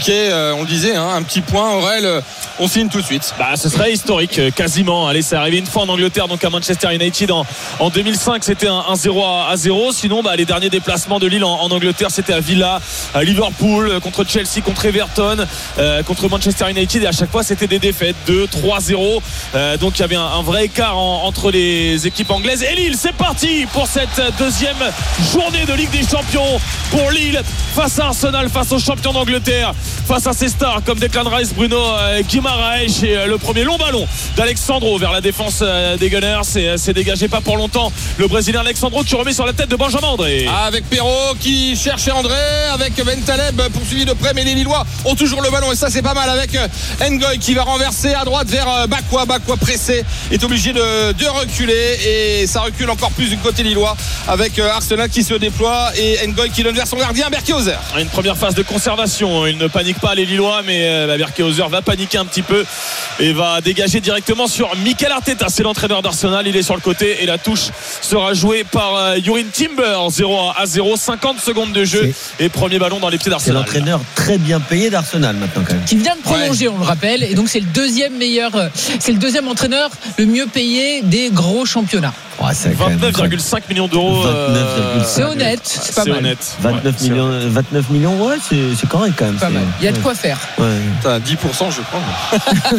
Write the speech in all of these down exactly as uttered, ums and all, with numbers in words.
compliqué. Euh, on le disait, hein, un petit point, Aurel, euh, on signe tout de suite. Bah, ce serait historique, euh, quasiment. Allez, c'est arrivé une fois en Angleterre, donc à Manchester United en, en deux mille cinq, c'était un, un zéro à zéro. Sinon, bah, les derniers déplacements de Lille en, en Angleterre, c'était à Villa, à Liverpool, euh, contre Chelsea, contre Everton, euh, contre Manchester United, et à chaque fois, c'était des défaites, deux, trois, zéro. Euh, donc, il y avait un, un vrai écart en, entre les équipes anglaises. Et Lille, c'est parti pour cette deuxième journée de Ligue des Champions pour Lille, face à Arsenal, face aux champions d'Angleterre, face à ses stars comme Declan Rice, Bruno euh, Guimaraes, et euh, le premier long ballon d'Alexandro vers la défense euh, des Gunners. C'est, euh, c'est dégagé pas pour longtemps, le Brésilien Alexandro qui remet sur la tête de Benjamin André. Avec Perrault qui cherchait André, avec Bentaleb poursuivi de près, mais les Lillois ont toujours le ballon, et ça c'est pas mal, avec Ngoy qui va renverser à droite vers Bakwa. Bakwa pressé est obligé de, de reculer, et ça recule encore plus du côté lillois, avec Arsenal qui se déploie et Ngoy qui donne vers son gardien Berkehauser. Une première phase de conservation, il ne panique pas les Lillois, mais euh, Berkehauser va paniquer un petit peu et va dégager directement sur Mikel Arteta, c'est l'entraîneur d'Arsenal. Il est sur le côté et la touche sera jouée par euh, Jurrien Timber. Zéro à zéro, cinquante secondes de jeu, c'est... et premier ballon dans les pieds d'Arsenal. C'est l'entraîneur très bien payé d'Arsenal maintenant quand même, qui vient de prolonger, ouais. On le rappelle, et donc c'est le deuxième meilleur, c'est le deuxième entraîneur le mieux payé des gros championnats. Ouais, vingt-neuf virgule cinq millions d'euros. Euh, c'est honnête, c'est pas c'est mal. Honnête. vingt-neuf, ouais, millions, vingt-neuf millions, ouais, c'est, c'est correct quand même. Pas c'est, mal. Il y a ouais. de quoi faire. Ouais. T'as dix pour cent, je crois.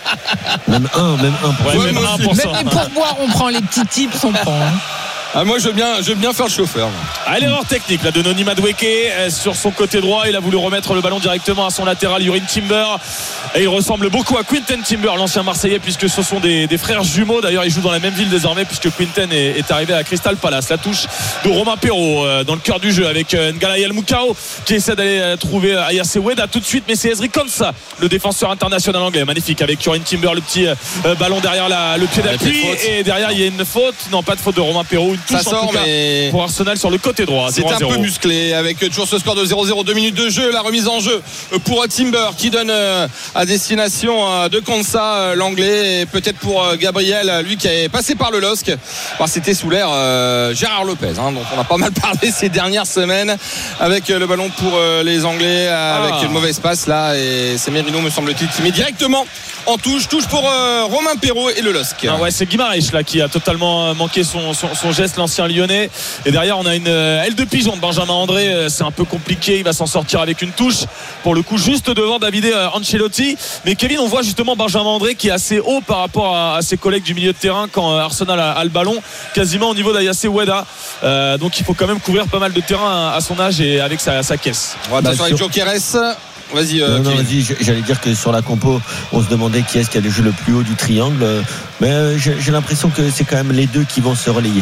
même un, même un pour cent. Ouais, même un pour cent. Même les pourboires, on prend les petits tips, on prend. Hein. Ah, moi je veux bien, je veux bien faire le chauffeur. Ah, l'erreur technique là de Noni Madueke euh, sur son côté droit. Il a voulu remettre le ballon directement à son latéral Jurrien Timber, et il ressemble beaucoup à Quinten Timber, l'ancien Marseillais, puisque ce sont des, des frères jumeaux. D'ailleurs, ils jouent dans la même ville désormais, puisque Quinten est, est arrivé à Crystal Palace. La touche de Romain Perrault euh, dans le cœur du jeu, avec euh, Ngalaï El Moukao qui essaie d'aller euh, trouver Ayase Weda tout de suite, mais c'est Ezri Konsa, le défenseur international anglais, magnifique, avec Jurrien Timber, le petit euh, ballon derrière la, le pied d'appui, et derrière il y a une faute. Non, pas de faute de Romain Perrault, une touche. Ça sort, mais pour Arsenal sur le côté droit. C'est un peu musclé, avec toujours ce score de zéro zéro, deux minutes de jeu. La remise en jeu pour Timber qui donne à destination de Konsa, l'anglais, et peut-être pour Gabriel, lui qui est passé par le L O S C. Enfin, c'était sous l'air euh, Gérard Lopez, hein, dont on a pas mal parlé ces dernières semaines, avec le ballon pour les Anglais, avec ah. une mauvaise passe là, et c'est Merino, me semble-t-il, qui met directement en touche. Touche pour euh, Romain Perrault et le L O S C. Ah ouais, c'est Guimaraes là qui a totalement manqué son, son, son geste, l'ancien lyonnais. Et derrière on a une euh, aile de pigeon de Benjamin André, euh, c'est un peu compliqué, il va s'en sortir avec une touche, pour le coup juste devant Davide euh, Ancelotti. Mais Kevin, on voit justement Benjamin André qui est assez haut par rapport à, à ses collègues du milieu de terrain quand euh, Arsenal a, a le ballon, quasiment au niveau d'Ayase Weda, euh, donc il faut quand même couvrir pas mal de terrain à, à son âge et avec sa, sa caisse. On va attention avec Joe Keres. Vas-y, euh, non, non, vas-y, j'allais dire que sur la compo, on se demandait qui est-ce qui allait jouer le plus haut du triangle, mais j'ai, j'ai l'impression que c'est quand même les deux qui vont se relayer.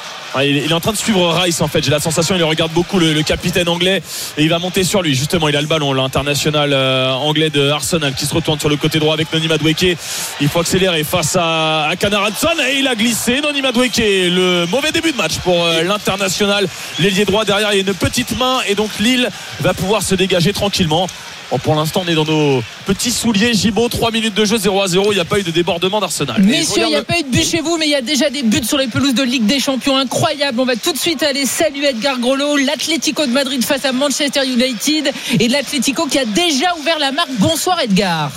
Il est en train de suivre Rice en fait, j'ai la sensation, il le regarde beaucoup, le, le capitaine anglais, et il va monter sur lui. Justement, il a le ballon, l'international euh, anglais de Arsenal qui se retourne sur le côté droit avec Noni Madueke. Il faut accélérer face à, à Connor Hudson, et il a glissé. Noni Madueke, le mauvais début de match pour euh, l'international, l'ailier droit. Derrière, il y a une petite main, et donc Lille va pouvoir se dégager tranquillement. Bon, pour l'instant, on est dans nos petits souliers. Gibaud, trois minutes de jeu, zéro à zéro. Il n'y a pas eu de débordement d'Arsenal. Messieurs, il n'y a pas eu de but chez vous, mais il y a déjà des buts sur les pelouses de Ligue des Champions. Incroyable. On va tout de suite aller saluer Edgar Grollo, l'Atlético de Madrid face à Manchester United, et l'Atlético qui a déjà ouvert la marque. Bonsoir Edgar.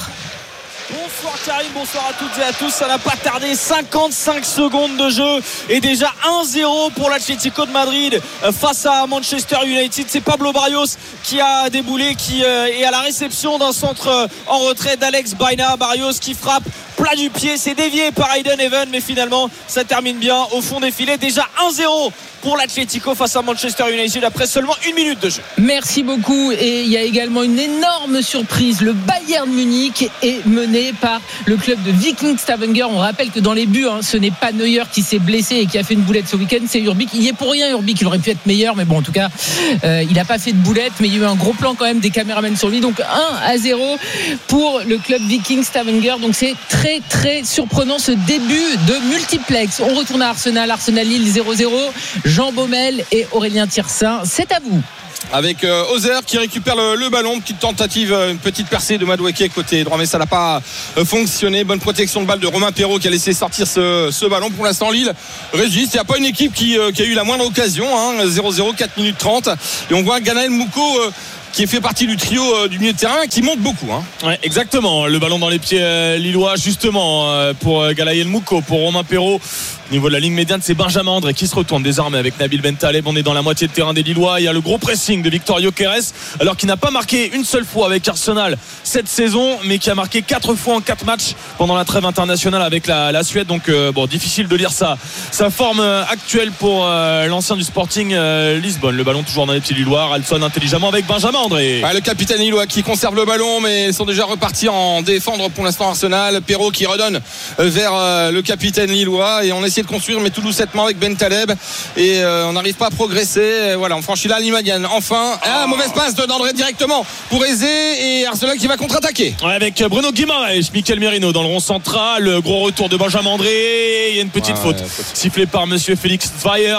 Bonsoir Karim, bonsoir à toutes et à tous. Ça n'a pas tardé, cinquante-cinq secondes de jeu et déjà un zéro pour l'Atlético de Madrid face à Manchester United. C'est Pablo Barrios qui a déboulé, qui est à la réception d'un centre en retrait d'Alex Baena. Barrios qui frappe plat du pied, c'est dévié par Aiden Even, mais finalement ça termine bien au fond des filets. Déjà un zéro pour l'Atlético face à Manchester United après seulement une minute de jeu. Merci beaucoup. Et il y a également une énorme surprise. Le Bayern Munich est mené par le club de Viking Stavanger. On rappelle que dans les buts, hein, ce n'est pas Neuer qui s'est blessé et qui a fait une boulette ce week-end, c'est Urbic. Il y est pour rien, Urbic, il aurait pu être meilleur, mais bon, en tout cas euh, il n'a pas fait de boulette, mais il y a eu un gros plan quand même des caméramans sur lui. Donc un à zéro pour le club Viking Stavanger. Donc c'est très très surprenant ce début de multiplex. On retourne à Arsenal, Arsenal Lille zéro zéro. Jean Baumel et Aurélien Thirsin, c'est à vous. Avec euh, Ozer qui récupère le, le ballon, petite tentative, une petite percée de Madueke côté droit, mais ça n'a pas euh, fonctionné. Bonne protection de balle de Romain Perrault qui a laissé sortir ce, ce ballon. Pour l'instant, Lille résiste. Il n'y a pas une équipe qui, euh, qui a eu la moindre occasion, hein. zéro zéro, quatre minutes trente, et on voit Ganaël Mouko euh, qui fait partie du trio euh, du milieu de terrain qui monte beaucoup. Hein. Ouais, exactement. Le ballon dans les pieds euh, lillois, justement, euh, pour euh, Galaïel Mouko, pour Romain Perrault. Au niveau de la ligne médiane, c'est Benjamin André qui se retourne désormais avec Nabil Bentaleb. On est dans la moitié de terrain des Lillois. Il y a le gros pressing de Victor Gyökeres, alors qu'il n'a pas marqué une seule fois avec Arsenal cette saison, mais qui a marqué quatre fois en quatre matchs pendant la trêve internationale avec la, la Suède. Donc euh, bon, difficile de lire ça. Sa forme euh, actuelle pour euh, l'ancien du Sporting euh, Lisbonne. Le ballon toujours dans les pieds lillois. Ralston intelligemment avec Benjamin André. Ouais, le capitaine lillois qui conserve le ballon, mais ils sont déjà repartis en défendre pour l'instant Arsenal. Perrault qui redonne vers euh, le capitaine lillois, et on essaie de construire, mais tout doucement avec Bentaleb, et euh, on n'arrive pas à progresser. Et voilà, on franchit la ligne médiane. Enfin, ah, mauvaise passe de d'André directement pour Aizé, et Arsenal qui va contre-attaquer. Ouais, avec Bruno Guimaraes, Michael Merino dans le rond central. Le gros retour de Benjamin André. Il y a une petite ouais, faute ouais, sifflée par monsieur Félix Zweier,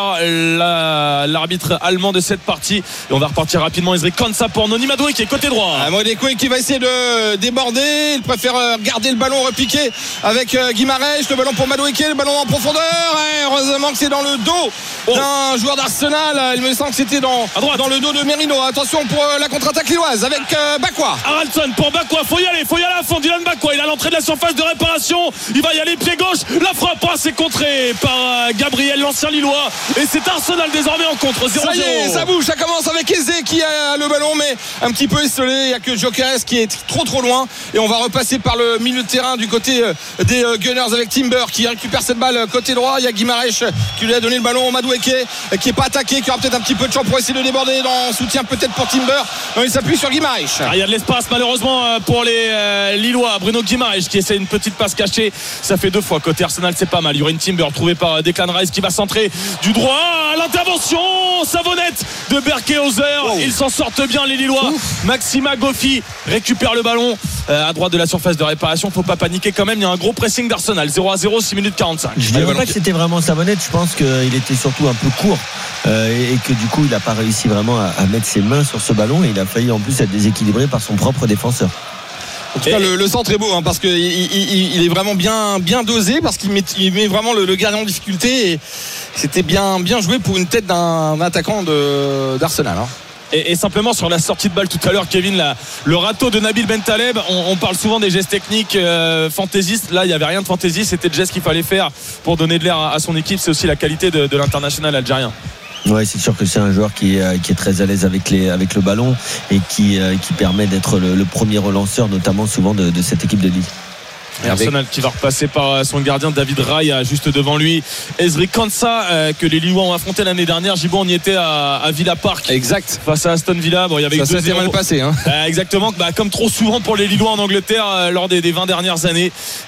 la, l'arbitre allemand de cette partie. Et on va repartir rapidement. Ezri Konsa pour Noni Madueke qui est côté droit. Ah, Madueke qui va essayer de déborder. Il préfère garder le ballon repiqué avec Guimaraes. Le ballon pour Madueke, le ballon en profondeur. Et heureusement que c'est dans le dos oh. d'un joueur d'Arsenal. Il me semble que c'était dans, dans le dos de Merino. Attention pour la contre-attaque lilloise avec euh, Bakwa. Haraldsson pour Bakwa. Faut y aller, faut y aller à fond. Dylan Bakwa, il a l'entrée de la surface de réparation. Il va y aller pied gauche. La frappe, oh, c'est contré par euh, Gabriel, l'ancien Lillois. Et c'est Arsenal désormais en contre. zéro zéro. Ça y est, ça bouge. Ça commence avec Aizé qui a le ballon, mais un petit peu esselé. Il n'y a que Gyökeres qui est trop trop loin. Et on va repasser par le milieu de terrain du côté des Gunners avec Timber qui récupère cette balle côté droit. Il y a Guimaraes qui lui a donné le ballon. Madueke qui n'est pas attaqué, qui aura peut-être un petit peu de champ pour essayer de déborder dans soutien peut-être pour Timber. Non, il s'appuie sur Guimaraes. Ah, il y a de l'espace malheureusement pour les euh, Lillois. Bruno Guimaraes qui essaie une petite passe cachée. Ça fait deux fois côté Arsenal, c'est pas mal. Yorin Timber trouvé par Declan Rice qui va centrer du droit à l'intervention savonnette de Berkehauser. Wow. Ils s'en sortent bien les Lillois. Ouf. Maxima Goffi récupère le ballon euh, à droite de la surface de réparation. Faut pas paniquer quand même. Il y a un gros pressing d'Arsenal. zéro à zéro, six minutes quarante-cinq. Je ne dirais pas que c'était vraiment savonnette. Je pense qu'il était surtout un peu court euh, et que du coup il n'a pas réussi vraiment à, à mettre ses mains sur ce ballon, et il a failli en plus être déséquilibré par son propre défenseur. En tout cas, le, le centre est beau hein, parce qu'il il, il est vraiment bien, bien dosé, parce qu'il met, il met vraiment le, le gardien en difficulté, et c'était bien, bien joué pour une tête d'un, d'un attaquant de, d'Arsenal. Hein. Et, et simplement sur la sortie de balle tout à l'heure, Kevin, la, le râteau de Nabil Bentaleb, on, on parle souvent des gestes techniques euh, fantaisistes. Là il n'y avait rien de fantaisiste, c'était le geste qu'il fallait faire pour donner de l'air à, à son équipe. C'est aussi la qualité de, de l'international algérien. Ouais, c'est sûr que c'est un joueur qui est, qui est très à l'aise avec, les, avec le ballon, et qui, qui permet d'être le, le premier relanceur, notamment souvent de, de cette équipe de Lille. Et Arsenal qui va repasser par son gardien David Raya juste devant lui. Ezri Konsa euh, que les Lillois ont affronté l'année dernière. Gibo, on y était à, à Villa Park. Exact. Face à Aston Villa. Bon, il y avait ça s'était mal passé. Hein. Euh, exactement. Bah, comme trop souvent pour les Lillois en Angleterre euh, lors des, des vingt dernières années.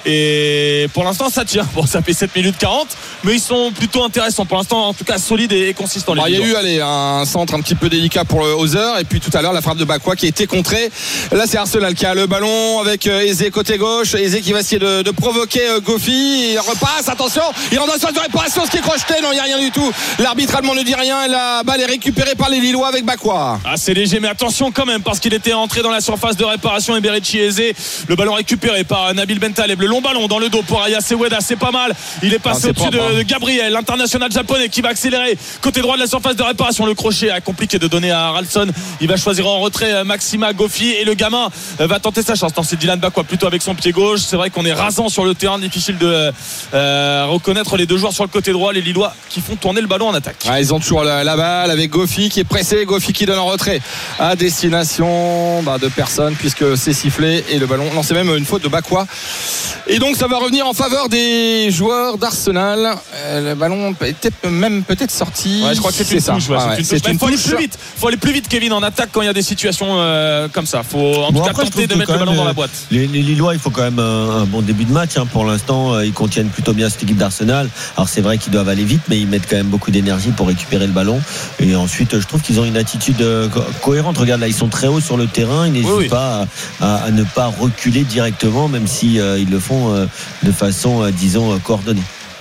Et pour l'instant, ça tient. Bon, ça fait sept minutes quarante, mais ils sont plutôt intéressants. Pour l'instant, en tout cas, solides et, et consistants. Il y a eu allez, un centre un petit peu délicat pour le Hauser, et puis tout à l'heure la frappe de Bakwa qui a été contrée. Là, c'est Arsenal qui a le ballon avec Aizé côté gauche. Aizé qui va essayer de, de provoquer Goffi. Il repasse, attention, il rentre dans la surface de réparation, ce qui est crocheté. Non, il n'y a rien du tout. L'arbitre allemand ne dit rien, et la balle est récupérée par les Lillois avec Bakwa. Ah, c'est léger, mais attention quand même, parce qu'il était entré dans la surface de réparation. Et Berechi Aizé, le ballon récupéré par Nabil Bentaleb, le long ballon dans le dos pour Aya Seweda, c'est pas mal. Il est passé ah, au-dessus propre, de, hein. de Gabriel, l'international japonais, qui va accélérer côté droit de la surface de réparation. Le crochet a compliqué de donner à Haraldsson. Il va choisir en retrait Maxima Goffi, et le gamin va tenter sa chance. Non, c'est Dylan Bakwa plutôt avec son pied gauche. C'est vrai qu'on est rasant sur le terrain, difficile de euh, reconnaître les deux joueurs sur le côté droit, les Lillois qui font tourner le ballon en attaque. Ah, ils ont toujours la, la balle avec Goffi qui est pressé, Goffi qui donne en retrait à destination bah, de personne, puisque c'est sifflé, et le ballon, non, c'est même une faute de Bakwa, et donc ça va revenir en faveur des joueurs d'Arsenal. Euh, le ballon était même peut-être sorti. Ouais, je crois que c'est, c'est une ça. touche, ouais, ah, ouais, c'est une touche. Il faut aller plus vite, faut aller plus vite, Kevin, en attaque quand il y a des situations euh, comme ça. Faut en bon, tout cas après, tenter de mettre le ballon dans la boîte. Les, les Lillois, il faut quand même un, un bon début de match. Hein. Pour l'instant, ils contiennent plutôt bien cette équipe d'Arsenal. Alors c'est vrai qu'ils doivent aller vite, mais ils mettent quand même beaucoup d'énergie pour récupérer le ballon. Et ensuite, je trouve qu'ils ont une attitude co- cohérente. Regarde, là, ils sont très hauts sur le terrain. Ils n'hésitent oui, oui. pas à, à, à ne pas reculer directement, même si euh, ils le font euh, de façon, euh, disons, euh, coordonnée.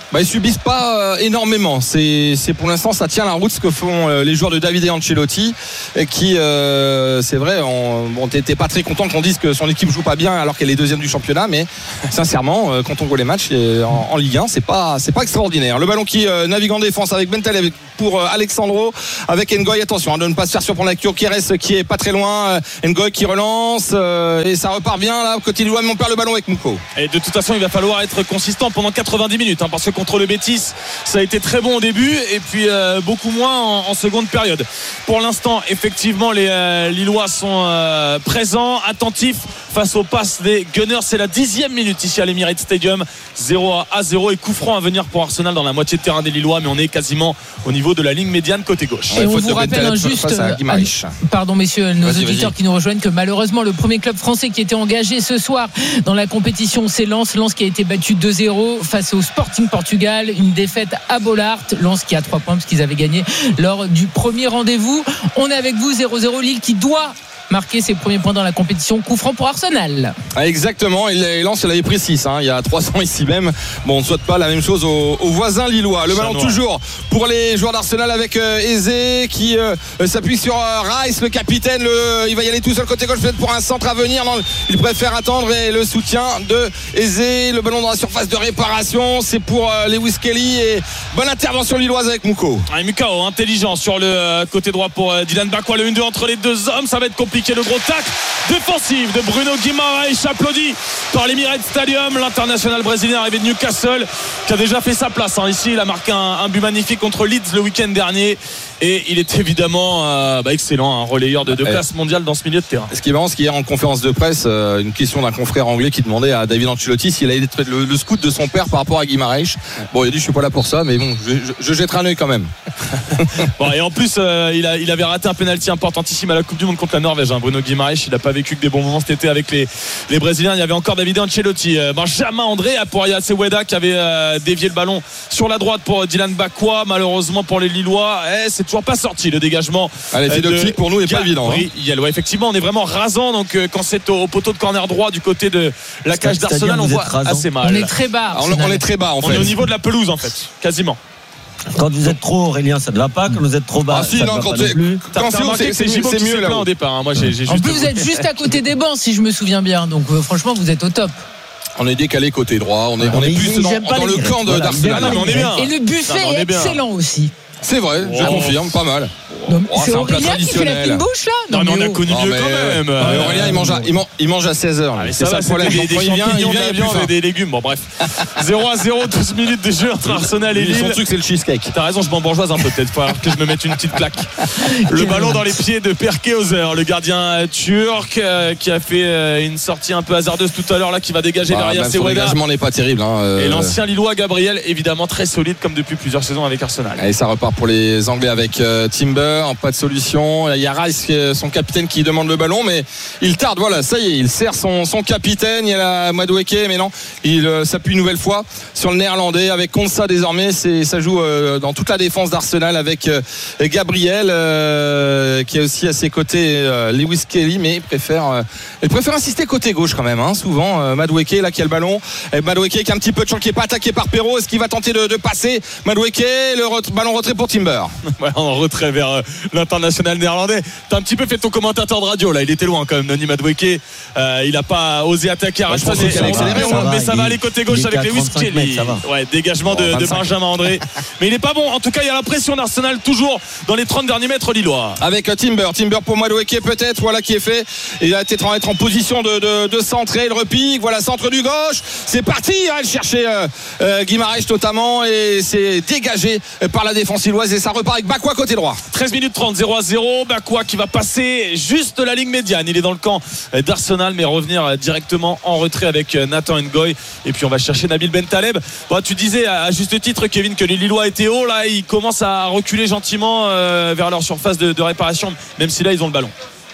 Bah, ils subissent pas euh, énormément. C'est, c'est pour l'instant, ça tient la route ce que font euh, les joueurs de Davide Ancelotti, et qui, euh, c'est vrai, on, bon, t'es, t'es pas très content qu'on dise que son équipe joue pas bien alors qu'elle est deuxième du championnat, mais sincèrement, euh, quand on voit les matchs euh, en, en Ligue un, c'est pas, c'est pas extraordinaire. Le ballon qui euh, navigue en défense avec Bentaleb pour euh, Alexandro, avec Ngoy. Attention, hein, de ne pas se faire surprendre avec Gyökeres qui est pas très loin. Euh, Ngoy qui relance euh, et ça repart bien là. Côté Lillois, mais on perd le ballon avec Mouko. Et de toute façon, il va falloir être consistant pendant quatre-vingt-dix minutes, hein, parce que contre le Betis, ça a été très bon au début et puis euh, beaucoup moins en, en seconde période. Pour l'instant, effectivement, les euh, Lillois sont euh, présents, attentifs face aux passes des Gunners. C'est la dixième minute ici à l'Emirates Stadium, zéro à zéro, et coup franc à venir pour Arsenal dans la moitié de terrain des Lillois, mais on est quasiment au niveau de la ligne médiane côté gauche. Et ouais, on vous rappelle juste, euh, pardon messieurs, nos vas-y, auditeurs vas-y. qui nous rejoignent, que malheureusement le premier club français qui était engagé ce soir dans la compétition, c'est Lens. Lens qui a été battu deux zéro face au Sporting Portugal, une défaite à Bollaert. Lens qui a trois points parce qu'ils avaient gagné lors du premier rendez-vous. On est avec vous, zéro zéro, Lille qui doit marquer ses premiers points dans la compétition. Coup franc pour Arsenal. Ah, exactement, et Lens il avait pris six hein, il y a trois ans ici même. Bon, on ne souhaite pas la même chose aux, aux voisins lillois. Le ballon toujours pour les joueurs d'Arsenal avec euh, Eze qui euh, s'appuie sur euh, Rice, le capitaine. Le, il va y aller tout seul côté gauche peut-être pour un centre à venir. Non, il préfère attendre, et le soutien de Eze. Le ballon dans la surface de réparation, c'est pour euh, Lewis Kelly, et bonne intervention lilloise avec Mouko. Ah, Mukao intelligent sur le euh, côté droit pour euh, Dylan Bakwa. Le un deux entre les deux hommes, ça va être compliqué. Le gros tac défensif de Bruno Guimaraes, applaudi par l'Emirates Stadium, l'international brésilien arrivé de Newcastle, qui a déjà fait sa place hein. Ici il a marqué un, un but magnifique contre Leeds le week-end dernier, et il est évidemment euh, bah, excellent, un relayeur de, de classe mondiale dans ce milieu de terrain. Ce qui est marrant, c'est qu'hier en conférence de presse, euh, une question d'un confrère anglais qui demandait à David Ancelotti s'il allait être le, le scout de son père par rapport à Guimaraes. Bon, il a dit je suis pas là pour ça, mais bon, je, je, je jetterai un œil quand même. Bon, et en plus euh, il, a, il avait raté un pénalty importantissime à la Coupe du Monde contre la Norvège hein. Bruno Guimaraes, il n'a pas vécu que des bons moments cet été avec les, les Brésiliens. Il y avait encore David Ancelotti, euh, Benjamin André pour Yacé Weda qui avait euh, dévié le ballon sur la droite pour Dylan Bakwa. Malheureusement pour les Lillois, eh, c'est toujours pas sorti le dégagement. Ah, l'effet euh, d'optique pour nous n'est pas évident hein. Ouais, effectivement, on est vraiment rasant, donc euh, quand c'est au, au poteau de corner droit du côté de la cage d'Arsenal, on voit assez mal. On est très bas. On, on est très bas en on fait. est au niveau de la pelouse en fait, quasiment. Quand vous êtes trop Aurélien, ça ne va pas. Quand vous êtes trop bas, ah, si, ça non, ne va quand pas non plus. Quand c'est, c'est, c'est, c'est, c'est mieux là au départ hein. Moi, j'ai, j'ai en juste plus vous êtes juste à côté des bancs si je me souviens bien, donc euh, franchement vous êtes au top. On est décalé côté droit, on est, on est plus dans, dans le camp de, voilà, d'Arsenal. Non, on est bien. Et le buffet non, est, est excellent aussi. C'est vrai, oh. je confirme, pas mal. Non, oh, c'est, c'est Aurélien qui fait la fine bouche là. Non, non mais on a connu mieux quand même. Euh, Aurélien il mange à, il mange, il mange à seize heures. Ah, c'est ça, ça le problème. Des, des il vient, il vient, il vient et des légumes. Bon bref. zéro à zéro, douze minutes de jeu entre Arsenal et Lille. Son truc c'est le cheesecake. T'as raison, je m'embourgeoise un peu peut-être. Faut que je me mette une petite claque. Le ballon dans les pieds de Perke Özer, le gardien turc qui a fait une sortie un peu hasardeuse tout à l'heure là, qui va dégager bah, derrière ses Weda. Le dégagement n'est pas terrible. Hein, euh... Et l'ancien Lillois Gabriel, évidemment très solide comme depuis plusieurs saisons avec Arsenal. Et ça repart pour les Anglais avec euh, Timber, pas de solution. Il y a Rice, son capitaine, qui demande le ballon, mais il tarde. Voilà, ça y est, il sert son, son capitaine. Il y a la Madueke, mais non, il euh, s'appuie une nouvelle fois sur le néerlandais avec Konsa désormais. C'est, ça joue euh, dans toute la défense d'Arsenal avec euh, Gabriel, euh, qui est aussi à ses côtés euh, Lewis Kelly, mais il préfère, euh, il préfère insister côté gauche quand même. Hein, souvent, euh, Madueke, là qui a le ballon. Et Madueke qui a un petit peu de champ, qui n'est pas attaqué par Perrault. Est-ce qu'il va tenter de, de passer Madueke, le ret- ballon retrait pour Timber. Ouais, en retrait vers euh, l'international néerlandais. T'as un petit peu fait ton commentateur de radio là, il était loin quand même, Noni Madueke. Euh, il a pas osé attaquer à Rashford, mais, mais ça va aller côté gauche avec Lewis Kelly. Ouais, dégagement de, de Benjamin André. Mais il est pas bon. En tout cas, il y a la pression d'Arsenal toujours dans les trente derniers mètres lillois. Avec Timber, Timber pour Madueke peut-être, voilà qui est fait. Il va être en, être en position de, de, de centrer, il repique, voilà centre du gauche. C'est parti, hein, il cherchait euh, euh, Guimaraes notamment, et c'est dégagé par la défense lilloise, et ça repart avec Bakwa côté droit. treize minutes trente, zéro à zéro. Bakwa qui va passer juste la ligne médiane. Il est dans le camp d'Arsenal, mais revenir directement en retrait avec Nathan Ngoy. Et puis on va chercher Nabil Bentaleb. Bon, tu disais à juste titre, Kevin, que les Lillois étaient hauts. Là, ils commencent à reculer gentiment euh, vers leur surface de, de réparation, même si là, ils ont le ballon.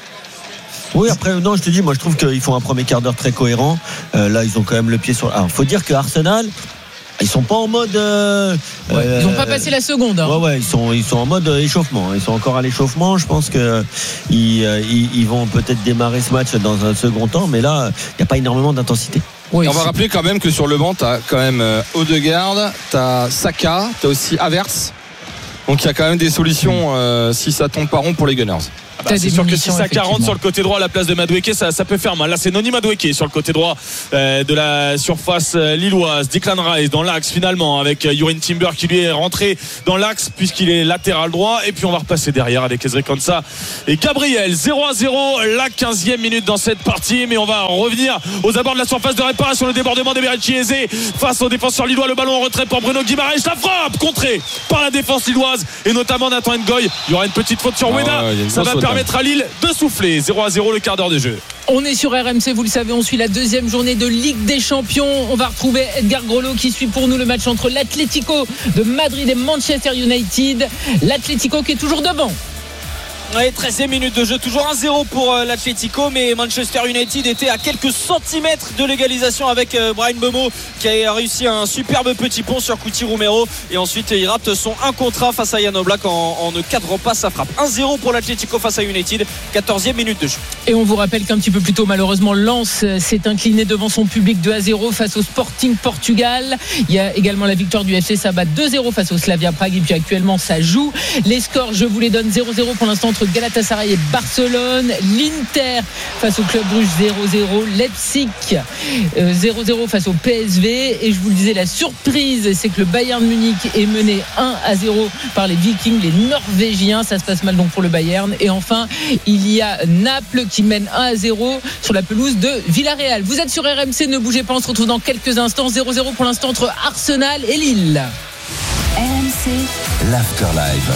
Oui, après, non, je te dis, moi, je trouve qu'ils font un premier quart d'heure très cohérent. Euh, là, ils ont quand même le pied sur. Alors, faut dire que Arsenal, ils sont pas en mode. Euh, ouais, ils n'ont pas passé la seconde. Hein. Ouais, ouais, ils sont, ils sont en mode échauffement. Ils sont encore à l'échauffement. Je pense que ils, ils, ils vont peut-être démarrer ce match dans un second temps, mais là, il n'y a pas énormément d'intensité. Oui, Et on va c'est... rappeler quand même que sur le banc, tu as quand même euh, Odegaard, tu as Saka, tu as aussi Havertz. Donc il y a quand même des solutions euh, si ça tombe pas rond pour les Gunners. Ah bah, c'est sûr que si ça quarante sur le côté droit à la place de Madueke, ça, ça peut faire mal. Là, c'est Noni Madueke sur le côté droit euh, de la surface euh, lilloise. Declan Rice dans l'axe finalement avec euh, Yorin Timber qui lui est rentré dans l'axe puisqu'il est latéral droit. Et puis on va repasser derrière avec Ezri Konsa et Gabriel. zéro à zéro, la quinzième minute dans cette partie. Mais on va revenir aux abords de la surface de réparation. Le débordement d'Eberechi Eze face au défenseur lillois. Le ballon en retrait pour Bruno Guimaraes. La frappe contrée par la défense lilloise et notamment Nathan Ngoy. Il y aura une petite faute sur Weda. Ah ouais, ça va permettre à Lille de souffler. Zéro à zéro le quart d'heure de jeu. On est sur R M C, vous le savez, on suit la deuxième journée de Ligue des Champions. On va retrouver Edgar Grolot qui suit pour nous le match entre l'Atlético de Madrid et Manchester United. L'Atlético qui est toujours devant. Ouais, treizième minute de jeu, toujours un zéro pour euh, l'Atlético, mais Manchester United était à quelques centimètres de l'égalisation avec euh, Bryan Mbeumo qui a réussi un superbe petit pont sur Cuti Romero et ensuite il rate son un contre un face à Jan Oblak en, en ne cadrant pas sa frappe. un zéro pour l'Atlético face à United, quatorzième minute de jeu. Et on vous rappelle qu'un petit peu plus tôt, malheureusement, Lens s'est incliné devant son public deux à zéro face au Sporting Portugal. Il y a également la victoire du F C Sabat deux zéro face au Slavia Prague et puis actuellement ça joue. Les scores, je vous les donne, zéro zéro pour l'instant entre Galatasaray et Barcelone, l'Inter face au Club Brugge zéro zéro, Leipzig euh, zéro zéro face au P S V et je vous le disais, la surprise c'est que le Bayern Munich est mené un à zéro par les Vikings, les Norvégiens. Ça se passe mal donc pour le Bayern. Et enfin il y a Naples qui mène un à zéro sur la pelouse de Villarreal. Vous êtes sur R M C, ne bougez pas, on se retrouve dans quelques instants. Zéro zéro pour l'instant entre Arsenal et Lille. R M C, l'Afterlife.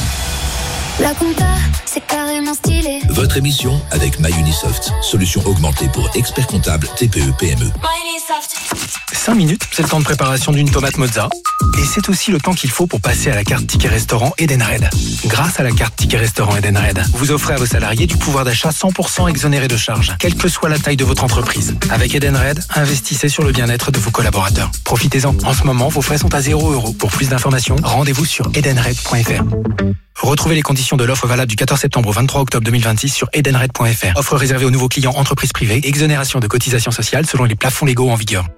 la compta, c'est carrément stylé. Votre émission avec MyUnisoft, solution augmentée pour experts comptables T P E P M E. MyUnisoft. cinq minutes, c'est le temps de préparation d'une tomate mozza. Et c'est aussi le temps qu'il faut pour passer à la carte Ticket Restaurant Edenred. Grâce à la carte Ticket Restaurant Edenred, vous offrez à vos salariés du pouvoir d'achat cent pour cent exonéré de charges, quelle que soit la taille de votre entreprise. Avec Edenred, investissez sur le bien-être de vos collaborateurs. Profitez-en. En ce moment, vos frais sont à zéro euro. Pour plus d'informations, rendez-vous sur edenred point f r. Retrouvez les conditions de l'offre valable du quatorze septembre au vingt-trois octobre deux mille vingt-six sur edenred point f r. Offre réservée aux nouveaux clients entreprises privées. Exonération de cotisations sociales selon les plafonds légaux en vigueur.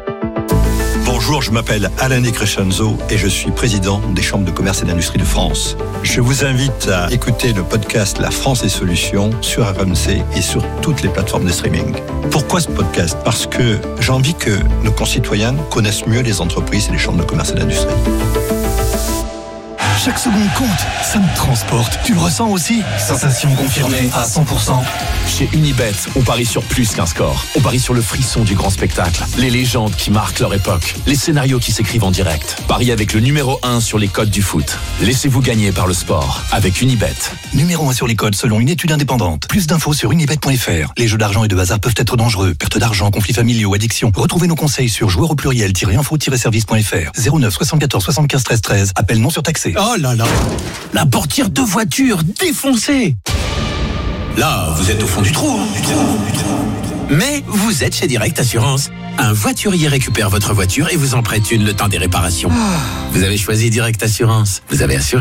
Bonjour, je m'appelle Alain De Crescenzo et je suis président des chambres de commerce et d'industrie de France. Je vous invite à écouter le podcast La France et Solutions sur R M C et sur toutes les plateformes de streaming. Pourquoi ce podcast ? Parce que j'ai envie que nos concitoyens connaissent mieux les entreprises et les chambres de commerce et d'industrie. Chaque seconde compte, ça me transporte. Tu le ressens aussi ? Sensation confirmée à cent pour cent. Chez Unibet, on parie sur plus qu'un score. On parie sur le frisson du grand spectacle, les légendes qui marquent leur époque, les scénarios qui s'écrivent en direct. Paris avec le numéro un sur les codes du foot. Laissez-vous gagner par le sport avec Unibet. Numéro un sur les codes selon une étude indépendante. Plus d'infos sur unibet point f r. Les jeux d'argent et de hasard peuvent être dangereux. Perte d'argent, conflits familiaux, addiction. Retrouvez nos conseils sur joueurs au pluriel-info-service point f r. zéro neuf soixante-quatorze soixante-quinze treize treize. Appel non surtaxé. Oh là là, la portière de voiture défoncée. Là, vous êtes au fond du trou, hein, du trou, du trou. Mais vous êtes chez Direct Assurance. Un voiturier récupère votre voiture et vous en prête une le temps des réparations. Vous avez choisi Direct Assurance. Vous avez assuré ?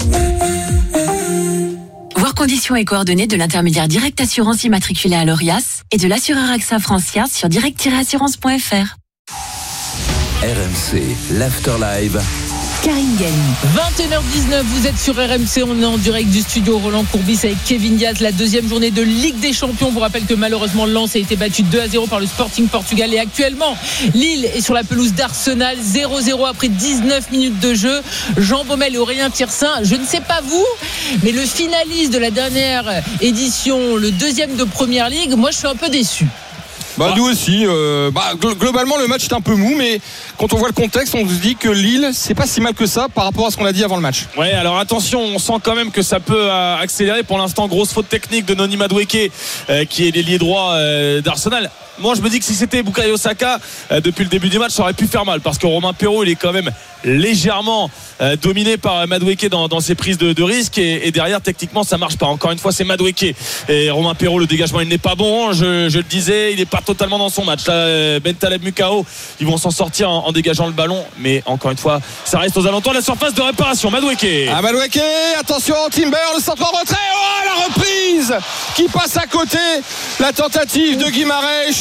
Voir conditions et coordonnées de l'intermédiaire Direct Assurance immatriculé à l'Orias et de l'assureur AXA Francia sur direct tiret assurance point f r. R M C, l'Afterlife. Karine Galli. vingt et une heures dix-neuf, vous êtes sur R M C, on est en direct du studio Roland Courbis avec Kevin Diaz, la deuxième journée de Ligue des Champions. On vous rappelle que malheureusement Lens a été battu deux à zéro par le Sporting Portugal et actuellement Lille est sur la pelouse d'Arsenal, zéro zéro après dix-neuf minutes de jeu. Jean Baumel et Aurélien Tiersin, je ne sais pas vous, mais le finaliste de la dernière édition, le deuxième de Première Ligue, moi je suis un peu déçu. Bah, nous aussi. Euh, bah, globalement, le match est un peu mou, mais quand on voit le contexte, on se dit que Lille, c'est pas si mal que ça par rapport à ce qu'on a dit avant le match. Ouais, alors attention, on sent quand même que ça peut euh, accélérer. Pour l'instant, grosse faute technique de Noni Madueke, euh, qui est l'ailier droit euh, d'Arsenal. Moi, je me dis que si c'était Bukayo Saka, euh, depuis le début du match, ça aurait pu faire mal, parce que Romain Perraud, il est quand même légèrement euh, dominé par Madueke dans, dans ses prises de, de risque, et, et derrière, techniquement, ça marche pas. Encore une fois, c'est Madueke et Romain Perraud, le dégagement, il n'est pas bon. Je, je le disais, il n'est pas totalement dans son match. Là, Bentaleb, Mukao, ils vont s'en sortir en, en dégageant le ballon, mais encore une fois, ça reste aux alentours de la surface de réparation. Madueke. Ah, Madueke, attention, Timber, le centre en retrait. Oh, la reprise qui passe à côté. La tentative de Guimaraes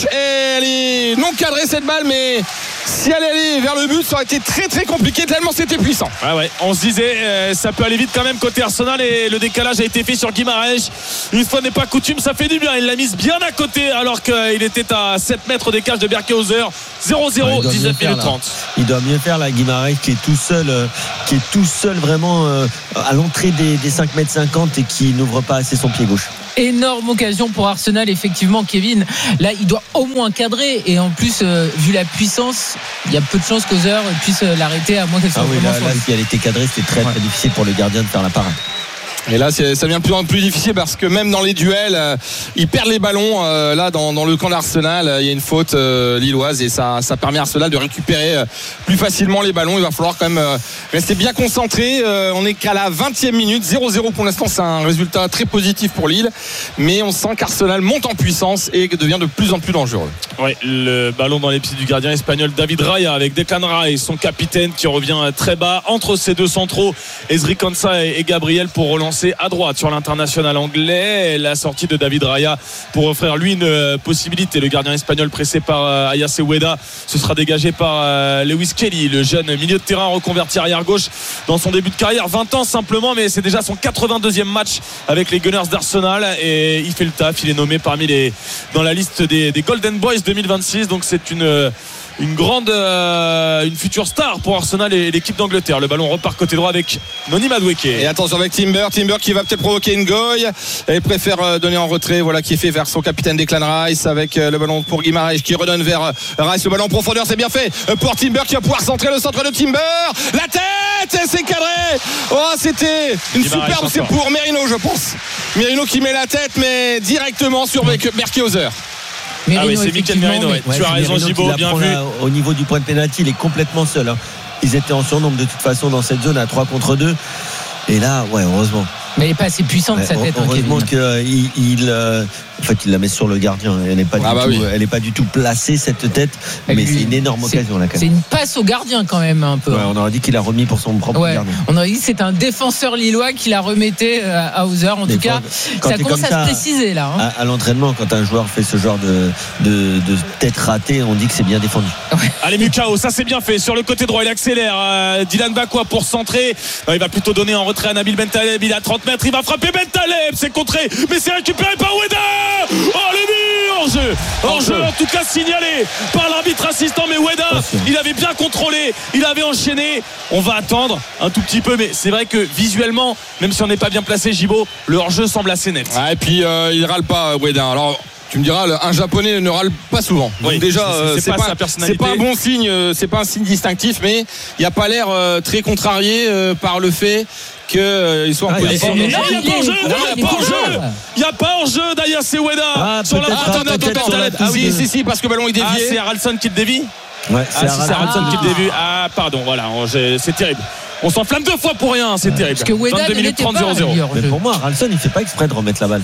gauche et elle est non cadrée cette balle, mais si elle allait vers le but, ça aurait été très très compliqué tellement c'était puissant. Ah ouais, on se disait euh, ça peut aller vite quand même côté Arsenal et le décalage a été fait sur Guimarães. Une fois n'est pas coutume, ça fait du bien. Il l'a mise bien à côté alors qu'il était à sept mètres des cages de Berkehauser. zéro zéro, dix-neuf minutes trente. Il doit mieux faire la Guimarães qui est tout seul, euh, qui est tout seul vraiment euh, à l'entrée des, des cinq mètres cinquante et qui n'ouvre pas assez son pied gauche. Énorme occasion pour Arsenal, effectivement, Kevin. Là, il doit au moins cadrer. Et en plus, euh, vu la puissance, il y a peu de chances qu'Ozer puisse l'arrêter à moins qu'elle soit ah oui, vraiment là, sur là, lui. si elle était cadrée, c'était très ouais. très difficile pour le gardien de faire la parade. Et là, c'est, ça devient de plus en plus difficile parce que même dans les duels, euh, ils perdent les ballons. Euh, là, dans, dans le camp d'Arsenal, euh, il y a une faute euh, lilloise et ça, ça permet à Arsenal de récupérer euh, plus facilement les ballons. Il va falloir quand même euh, rester bien concentré. Euh, on est qu'à la vingtième minute, zéro zéro pour l'instant. C'est un résultat très positif pour Lille, mais on sent qu'Arsenal monte en puissance et devient de plus en plus dangereux. Ouais, le ballon dans les pieds du gardien espagnol David Raya avec Declan Rice, son capitaine qui revient très bas entre ces deux centraux, Ezri Konsa et, et Gabriel pour relancer à droite sur l'international anglais. La sortie de David Raya pour offrir lui une possibilité. Le gardien espagnol pressé par Ayase Ueda se sera dégagé par Lewis Kelly, le jeune milieu de terrain reconverti arrière gauche dans son début de carrière, vingt ans simplement, mais c'est déjà son quatre-vingt-deuxième match avec les Gunners d'Arsenal et il fait le taf. Il est nommé parmi les dans la liste des, des Golden Boys deux mille vingt-six, donc c'est une une grande euh, une future star pour Arsenal et l'équipe d'Angleterre. Le ballon repart côté droit avec Noni Madueke. Et attention avec Timber Timber qui va peut-être provoquer une goille et préfère donner en retrait, voilà, qui est fait vers son capitaine Declan Rice avec le ballon pour Guimarães qui redonne vers Rice. Le ballon en profondeur, c'est bien fait pour Timber qui va pouvoir centrer le centre de Timber. La tête, c'est cadré. Oh, c'était une Guimarães superbe, c'est pour Merino, je pense. Merino qui met la tête mais directement sur Berkehauser. Merino, ah oui, c'est Mikel Merino, ouais. Ouais, tu as raison Gibaud, bien vu. Là, au niveau du point de pénalty, il est complètement seul. Hein. Ils étaient en surnombre de toute façon dans cette zone à trois contre deux. Et là, ouais, heureusement. Mais elle n'est pas assez puissante ouais, sa tête. Heureusement hein, qu'il il, euh, en fait, il la met sur le gardien. Elle n'est pas, ah bah oui. pas du tout placée cette tête. Elle mais lui, c'est une énorme c'est, occasion là. Quand même. C'est une passe au gardien quand même un peu. Ouais, on aurait dit qu'il a remis pour son propre ouais, gardien. On aurait dit que c'est un défenseur lillois qui la remettait à Hauser. En mais tout quand, cas, quand ça commence à ça, se préciser là. Hein. À, à l'entraînement, quand un joueur fait ce genre de, de, de tête ratée, on dit que c'est bien défendu. Ouais. Allez Mukao, ça c'est bien fait. Sur le côté droit, il accélère. Euh, Dylan Bakwa pour centrer. Euh, il va plutôt donner en retrait à Nabil Bentaleb. Il a trente mètres. Il va frapper Bentaleb. C'est contré, mais c'est récupéré par Ueda. Oh le but, hors-jeu, hors-jeu en tout cas signalé par l'arbitre assistant, mais Ueda il avait bien contrôlé, il avait enchaîné. On va attendre un tout petit peu, mais c'est vrai que visuellement, même si on n'est pas bien placé, Gibaud, le hors-jeu semble assez net. Ah, et puis euh, il râle pas Ueda. Alors tu me diras, un japonais ne râle pas souvent. Donc oui, déjà, c'est, c'est, c'est, pas, pas c'est pas un bon signe, c'est pas un signe distinctif, mais il n'a pas l'air euh, très contrarié euh, par le fait qu'il euh, soit en ah, position. Il n'y a pas hors-jeu, il n'y a pas hors-jeu. Il n'y a pas hors-jeu d'ailleurs, c'est Ueda. Ah, sur la attends, attends, attends. Ah, si, si, si, parce que le ballon est dévié. Ah, c'est Haraldsson qui le dévie. Ouais, c'est ah, si, c'est Haraldsson qui le dévie. Ah, pardon, voilà, c'est terrible. On s'enflamme deux fois pour rien, c'est terrible. Parce que Ueda vingt-deux minutes trente, zéro zéro. Mais pour moi, Haraldsson, il ne fait pas exprès de remettre la balle.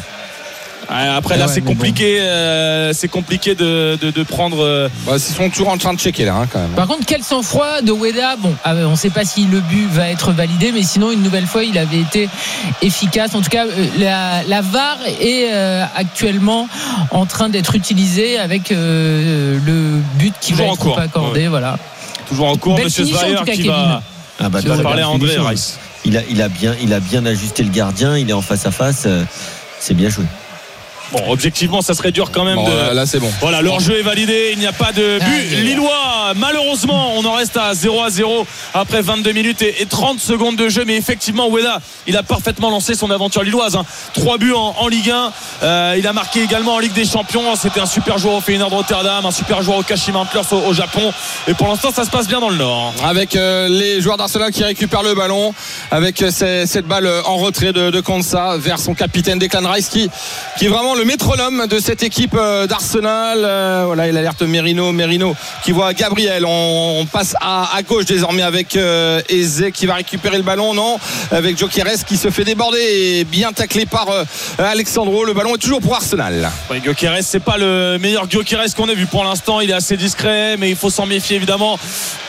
Après là ouais, c'est compliqué bon. euh, c'est compliqué de, de, de prendre euh... bah, ils sont toujours en train de checker là hein, quand même. Par contre quel sang-froid de Ueda. Bon euh, on ne sait pas si le but va être validé, mais sinon une nouvelle fois il avait été efficace. En tout cas euh, la, la V A R est euh, actuellement en train d'être utilisée avec euh, le but qui toujours va être pas accordé ouais. Voilà. Toujours en cours. Belle Monsieur Zweyer qui Kevin. va, ah bah, qui va parler à André Rice. Il a, il, a bien, il a bien ajusté le gardien, il est en face à face, euh, c'est bien joué. Bon, objectivement, ça serait dur quand même. Bon, de... Là, c'est bon. Voilà, leur jeu est validé. Il n'y a pas de but lillois. Malheureusement, on en reste à zéro à zéro après vingt-deux minutes et trente secondes de jeu. Mais effectivement, Ueda, il a parfaitement lancé son aventure lilloise. Hein. Trois buts en, en Ligue un. Euh, il a marqué également en Ligue des Champions. C'était un super joueur au Feyenoord Rotterdam, un super joueur au Kashima Antlers au, au Japon. Et pour l'instant, ça se passe bien dans le Nord. Avec euh, les joueurs d'Arsenal qui récupèrent le ballon, avec euh, ces, cette balle en retrait de, de Konsa vers son capitaine Declan Rice, qui, qui est vraiment le métronome de cette équipe d'Arsenal. Euh, voilà, il alerte Merino, Merino qui voit Gabriel. On, on passe à, à gauche désormais avec euh, Eze qui va récupérer le ballon, non, avec Gyökeres qui se fait déborder et bien taclé par euh, Alexandro. Le ballon est toujours pour Arsenal. Ouais, Gyökeres, c'est pas le meilleur Gyökeres qu'on ait vu pour l'instant. Il est assez discret, mais il faut s'en méfier évidemment.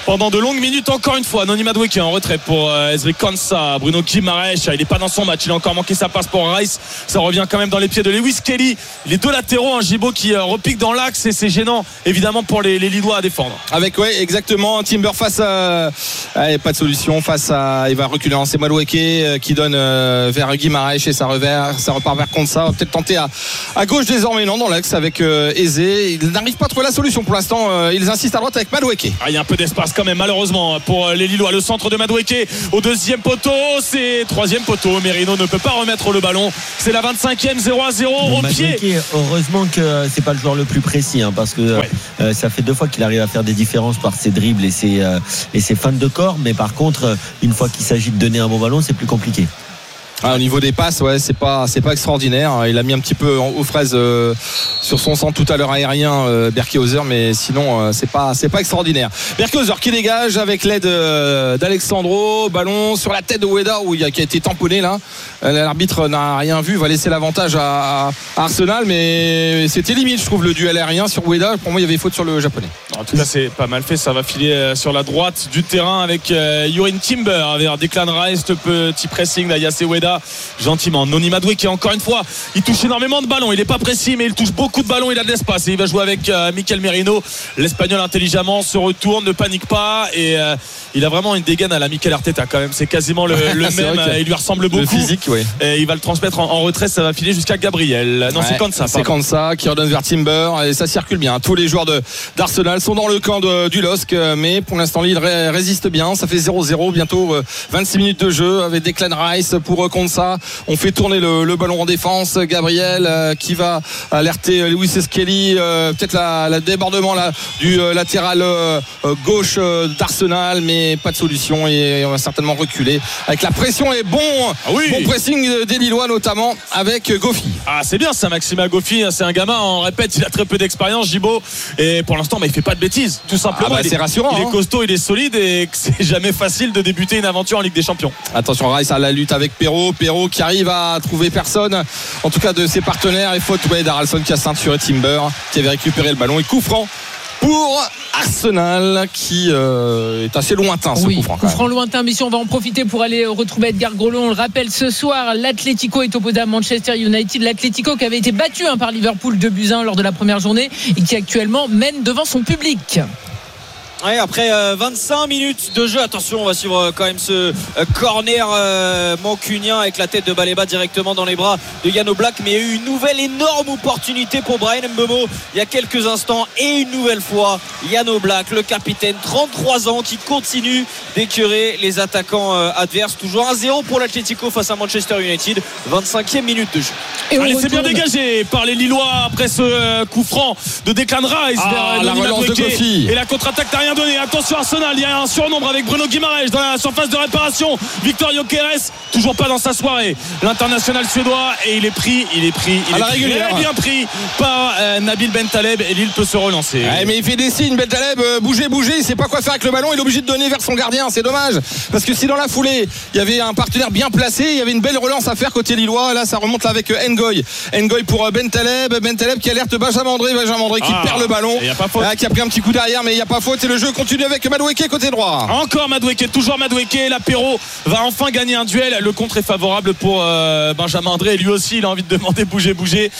pendant de longues minutes. Encore une fois, Noni Madueke en retrait pour euh, Ezri Konsa. Bruno Guimaraes, il n'est pas dans son match, il a encore manqué sa passe pour Rice. Ça revient quand même dans les pieds de Lewis Kelly. Les deux latéraux, un Gibaud qui euh, repique dans l'axe, et c'est gênant évidemment pour les, les Lillois à défendre. Avec ouais exactement Timber face à allez, pas de solution face à il va reculer en c'est Madueke euh, qui donne euh, vers Guimaraes et ça revers ça repart vers Konsa. Va peut-être tenter à, à gauche désormais non dans l'axe avec euh, Eze. Il n'arrive pas à trouver la solution pour l'instant. Euh, ils insistent à droite avec Madueke. Ah, il y a un peu d'espace quand même malheureusement pour les Lillois. Le centre de Madueke au deuxième poteau, c'est troisième poteau. Merino ne peut pas remettre le ballon. C'est la vingt-cinquième, zéro à zéro bon, au Madueke, pied. Heureusement que c'est pas le joueur le plus précis hein, parce que ouais. euh, ça fait deux fois qu'il arrive à faire des différences par ses dribbles et ses, euh, et ses feintes de corps, mais par contre une fois qu'il s'agit de donner un bon ballon c'est plus compliqué. Ah, au niveau des passes, ouais, c'est pas, c'est pas extraordinaire. Il a mis un petit peu aux fraises euh, sur son centre tout à l'heure aérien, euh, Berkehauser, mais sinon, euh, c'est pas, c'est pas extraordinaire. Berkehauser qui dégage avec l'aide euh, d'Alexandro, ballon sur la tête de Ueda où il a, qui a été tamponné là. L'arbitre n'a rien vu, va laisser l'avantage à, à Arsenal, mais c'était limite, je trouve, le duel aérien sur Ueda. Pour moi, il y avait faute sur le japonais. En tout cas, c'est pas mal fait. Ça va filer sur la droite du terrain avec euh, Yurin Timber vers Declan Rice, ce petit pressing d'Ayase Ueda. Gentiment, Noni Madueke encore une fois, il touche énormément de ballons, il n'est pas précis mais il touche beaucoup de ballons, il a de l'espace et il va jouer avec euh, Mikel Merino. L'Espagnol intelligemment se retourne, ne panique pas et euh, il a vraiment une dégaine à la Mikel Arteta quand même, c'est quasiment le, le même, il lui ressemble beaucoup. Le physique, ouais. Et il va le transmettre en, en retrait, ça va filer jusqu'à Gabriel. Non, ouais, c'est Konsa. C'est Konsa qui redonne vers Timber et ça circule bien. Tous les joueurs de, d'Arsenal sont dans le camp de, du L O S C, mais pour l'instant il ré, résiste bien. Ça fait zéro zéro, bientôt euh, vingt-six minutes de jeu avec Declan Rice pour euh, Konsa. On fait tourner le, le ballon en défense. Gabriel euh, qui va alerter Lewis Skelly, euh, peut-être la, la débordement là, du euh, latéral euh, gauche euh, d'Arsenal, mais pas de solution et on va certainement reculer avec la pression et bon, ah oui. bon pressing des Lillois notamment avec Goffi. Ah c'est bien ça, Maxima Goffi, c'est un gamin, on répète, il a très peu d'expérience, Gibaud, et pour l'instant bah, il fait pas de bêtises, tout simplement. Ah bah, il c'est est, rassurant. Il hein. est costaud, il est solide et c'est jamais facile de débuter une aventure en Ligue des Champions. Attention Rice à la lutte avec Perrault, Perrault qui arrive à trouver personne, en tout cas de ses partenaires, et faute ouais, d'Aralson qui a ceinturé Timber qui avait récupéré le ballon et coup franc pour Arsenal qui euh, est assez lointain ce oui, coup franc. Coup franc lointain, mais si on va en profiter pour aller retrouver Edgar Grelot. On le rappelle, ce soir, l'Atlético est opposé à Manchester United. L'Atlético qui avait été battu hein, par Liverpool deux buts à un lors de la première journée et qui actuellement mène devant son public. Ouais, après euh, vingt-cinq minutes de jeu, attention, on va suivre euh, quand même ce euh, corner euh, mancunien avec la tête de Baleba directement dans les bras de Yann Oblak, mais il y a eu une nouvelle énorme opportunité pour Bryan Mbeumo il y a quelques instants et une nouvelle fois Yann Oblak, le capitaine, trente-trois ans, qui continue d'écœurer les attaquants euh, adverses. Toujours un zéro pour l'Atlético face à Manchester United, vingt-cinquième minute de jeu. Et Allez, c'est bien dégagé par les Lillois après ce euh, coup franc de Declan Rice ah, vers la relance de Goffi et la contre-attaque n'a rien donné. Attention Arsenal, il y a un surnombre avec Bruno Guimaraes dans la surface de réparation. Victor Gyökeres toujours pas dans sa soirée, l'international suédois, et il est pris, il est pris, il à est la très régulière. bien pris par euh, Nabil Bentaleb et Lille peut se relancer. Ouais, mais il fait des signes, Bentaleb, euh, bouger, bouger, il sait pas quoi faire avec le ballon, il est obligé de donner vers son gardien, c'est dommage parce que si dans la foulée il y avait un partenaire bien placé, il y avait une belle relance à faire côté lillois, là ça remonte là avec euh, Ngoy Ngoy pour euh, Bentaleb Bentaleb qui alerte Benjamin André Benjamin André qui ah, perd le ballon, y a pas faute. Ah, qui a pris un petit coup derrière, mais il n'y a pas faute et le jeu continue avec Madueke côté droit. Encore Madueke, toujours Madueke, l'apéro va enfin gagner un duel, le contre est favorable pour euh, Benjamin André, et lui aussi il a envie de demander bouger bouger,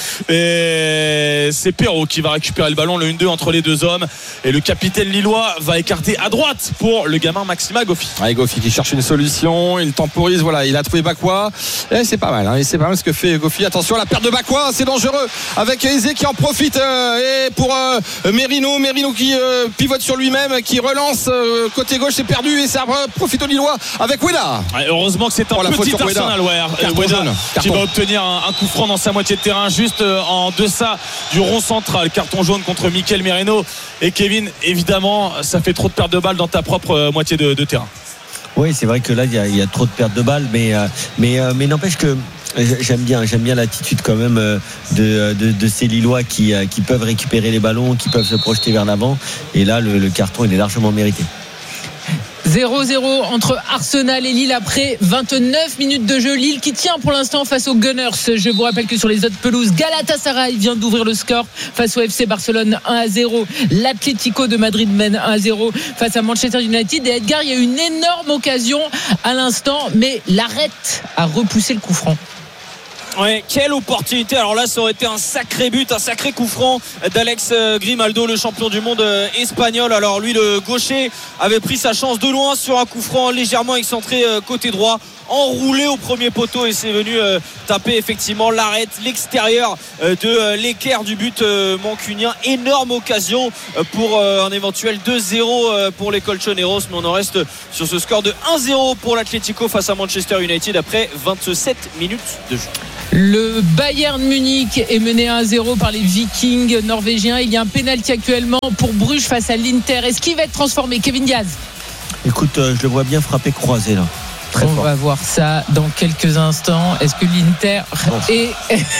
et c'est Perrault qui va récupérer le ballon, le un deux entre les deux hommes, et le capitaine lillois va écarter à droite pour le gamin Maxima Goffi. Ouais, Goffi qui cherche une solution, il temporise, voilà, il a trouvé Bakwa et c'est pas mal, hein, et c'est pas mal ce que fait Goffi. Attention à la perte de Bakwa, c'est dangereux avec Eze qui en profite, euh, et pour euh, Merino Merino qui euh, pivote sur lui-même, qui relance euh, côté gauche, c'est perdu et ça profite aux Lillois avec Ueda. Ouais, heureusement que c'est un oh, petit Arsenal, ouais, Ueda qui va obtenir un, un coup franc dans sa moitié de terrain, juste euh, en deçà du rond central. Carton jaune contre Mikel Merino. Et Kevin, évidemment, ça fait trop de pertes de balles dans ta propre euh, moitié de, de terrain. Oui, c'est vrai que là il y, y a trop de pertes de balles, mais euh, mais euh, mais n'empêche que j'aime bien j'aime bien l'attitude quand même de, de, de ces Lillois qui, qui peuvent récupérer les ballons, qui peuvent se projeter vers l'avant, et là le, le carton il est largement mérité. zéro zéro entre Arsenal et Lille après vingt-neuf minutes de jeu. Lille qui tient pour l'instant face aux Gunners. Je vous rappelle que sur les autres pelouses, Galatasaray vient d'ouvrir le score face au F C Barcelone un à zéro. L'Atlético de Madrid mène un à zéro face à Manchester United. Et Edgar, il y a eu une énorme occasion à l'instant, mais l'arrête a repoussé le coup franc. Ouais, quelle opportunité. Alors là, ça aurait été un sacré but, un sacré coup franc d'Alex Grimaldo, le champion du monde espagnol. Alors lui, le gaucher, avait pris sa chance de loin sur un coup franc légèrement excentré côté droit, enroulé au premier poteau, et c'est venu taper effectivement l'arrête, l'extérieur de l'équerre du but mancunien. Énorme occasion pour un éventuel deux zéro pour les Colchoneros, mais on en reste sur ce score de un zéro pour l'Atlético face à Manchester United après vingt-sept minutes de jeu. Le Bayern Munich est mené un à zéro par les Vikings norvégiens. Il y a un pénalty actuellement pour Bruges face à l'Inter. Est-ce qu'il va être transformé, Kevin Diaz? Écoute, euh, je le vois bien frapper croisé là. Très On fort. va voir ça dans quelques instants. Est-ce que l'Inter oh. est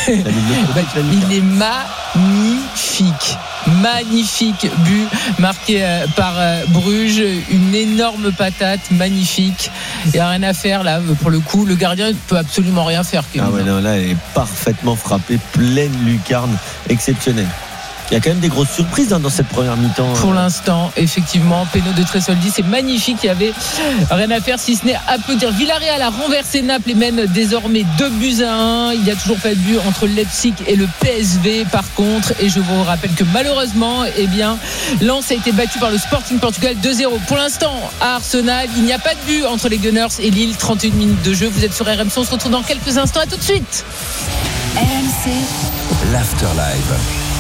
il est magnifique, magnifique but marqué par Bruges, une énorme patate, magnifique. Il n'y a rien à faire là. Pour le coup, le gardien ne peut absolument rien faire. Ah ouais, non, là, elle est parfaitement frappée, pleine lucarne, exceptionnelle. Il y a quand même des grosses surprises hein, dans cette première mi-temps. Pour l'instant, effectivement, Peno de Tresoldi, c'est magnifique. Il n'y avait rien à faire si ce n'est applaudir. Villarreal a renversé Naples et mène désormais deux buts à un. Il n'y a toujours pas de but entre Leipzig et le P S V par contre. Et je vous rappelle que malheureusement, eh bien, Lens a été battu par le Sporting Portugal deux zéro. Pour l'instant, à Arsenal, il n'y a pas de but entre les Gunners et Lille. trente et une minutes de jeu. Vous êtes sur R M C. On se retrouve dans quelques instants. À tout de suite. R M C. L'Afterlife.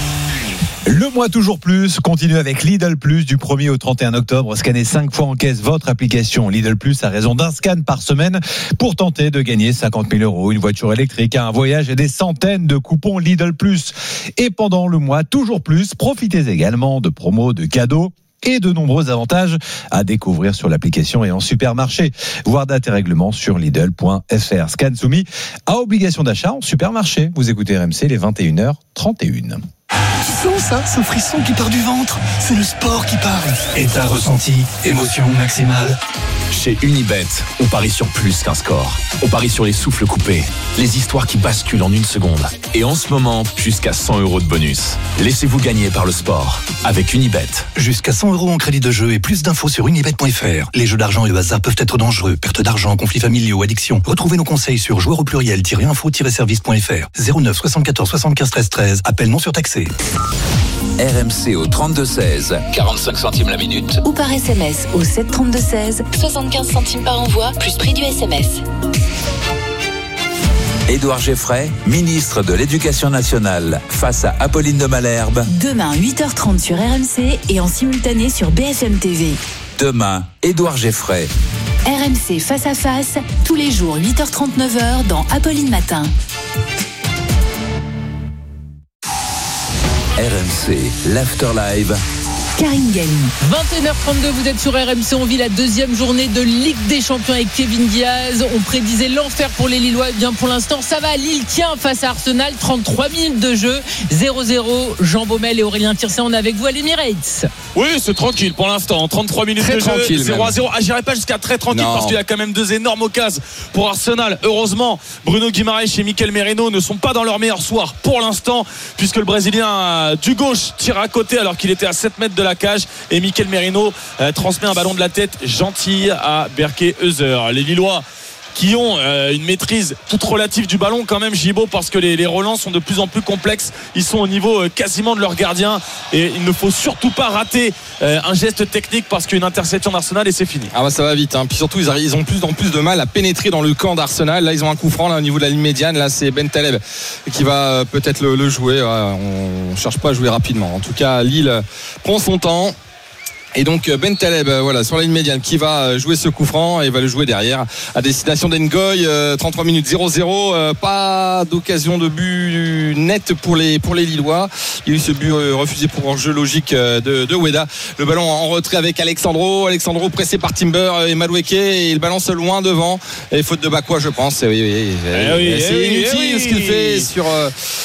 Le mois toujours plus continue avec Lidl Plus du premier au trente et un octobre. Scannez cinq fois en caisse votre application Lidl Plus à raison d'un scan par semaine pour tenter de gagner cinquante mille euros, une voiture électrique, un voyage et des centaines de coupons Lidl Plus. Et pendant le mois toujours plus, profitez également de promos, de cadeaux et de nombreux avantages à découvrir sur l'application et en supermarché. Voir date et règlement sur Lidl point F R. Scan soumis à obligation d'achat en supermarché. Vous écoutez R M C, les vingt et une heures trente et une. Tu sens ça, ce frisson qui part du ventre? C'est le sport qui parle. Et t'as ressenti émotion maximale. Chez Unibet, on parie sur plus qu'un score. On parie sur les souffles coupés, les histoires qui basculent en une seconde. Et en ce moment, jusqu'à cent euros de bonus. Laissez-vous gagner par le sport avec Unibet. Jusqu'à cent euros en crédit de jeu et plus d'infos sur unibet point F R. Les jeux d'argent et de hasard peuvent être dangereux. Perte d'argent, conflits familiaux, addiction. Retrouvez nos conseils sur joueurs au pluriel-info-service point F R. zéro neuf soixante-quatorze soixante-quinze treize treize. Appel non surtaxé. R M C au trente-deux seize, quarante-cinq centimes la minute. Ou par S M S au sept trente-deux seize, soixante-quinze centimes par envoi, plus prix du S M S. Édouard Geffray, ministre de l'Éducation nationale, face à Apolline de Malherbe. Demain, huit heures trente sur R M C et en simultané sur B F M T V. Demain, Édouard Geffray. R M C face à face, tous les jours huit heures trente, neuf heures dans Apolline Matin. R M C, l'Afterlife. Karine Galli. vingt et une heures trente-deux, vous êtes sur R M C. On vit la deuxième journée de Ligue des Champions avec Kevin Diaz. On prédisait l'enfer pour les Lillois. Bien pour l'instant, ça va. Lille tient face à Arsenal. trente-trois minutes de jeu. zéro zéro. Jean Baumel et Aurélien Tirset, on est avec vous à l'Emirates. Oui, c'est tranquille pour l'instant. trente-trois minutes très de jeu. zéro à zéro. Ah, j'irai pas jusqu'à très tranquille non. parce qu'il y a quand même deux énormes occasions pour Arsenal. Heureusement, Bruno Guimaraes et Mikel Merino ne sont pas dans leur meilleur soir pour l'instant, puisque le Brésilien du gauche tire à côté alors qu'il était à sept mètres de la cage. Et Mikel Merino euh, transmet un ballon de la tête gentil à Berke Heuser. Les Lillois qui ont euh, une maîtrise toute relative du ballon quand même, Gibaud, parce que les, les relents sont de plus en plus complexes. Ils sont au niveau euh, quasiment de leur gardien et il ne faut surtout pas rater euh, un geste technique parce qu'il y a une interception d'Arsenal et c'est fini. Ah bah ça va vite hein. Puis surtout ils, arrivent, ils ont plus en plus de mal à pénétrer dans le camp d'Arsenal. Là ils ont un coup franc là, au niveau de la ligne médiane. Là c'est Ben Taleb qui va euh, peut-être le, le jouer. Ouais, on ne cherche pas à jouer rapidement. En tout cas Lille prend son temps. Et donc Ben Taleb voilà, sur la ligne médiane qui va jouer ce coup franc et va le jouer derrière à destination d'Engoy. euh, trente-trois minutes zéro zéro, euh, pas d'occasion de but net pour les, pour les Lillois. Il y a eu ce but euh, refusé pour enjeu logique euh, de, de Ueda. Le ballon en retrait avec Alexandro Alexandro pressé par Timber et Madueke et il balance loin devant et faute de Bakwa je pense. Oui, oui, oui. Eh oui, c'est eh inutile oui, eh oui. ce qu'il fait sur, euh, et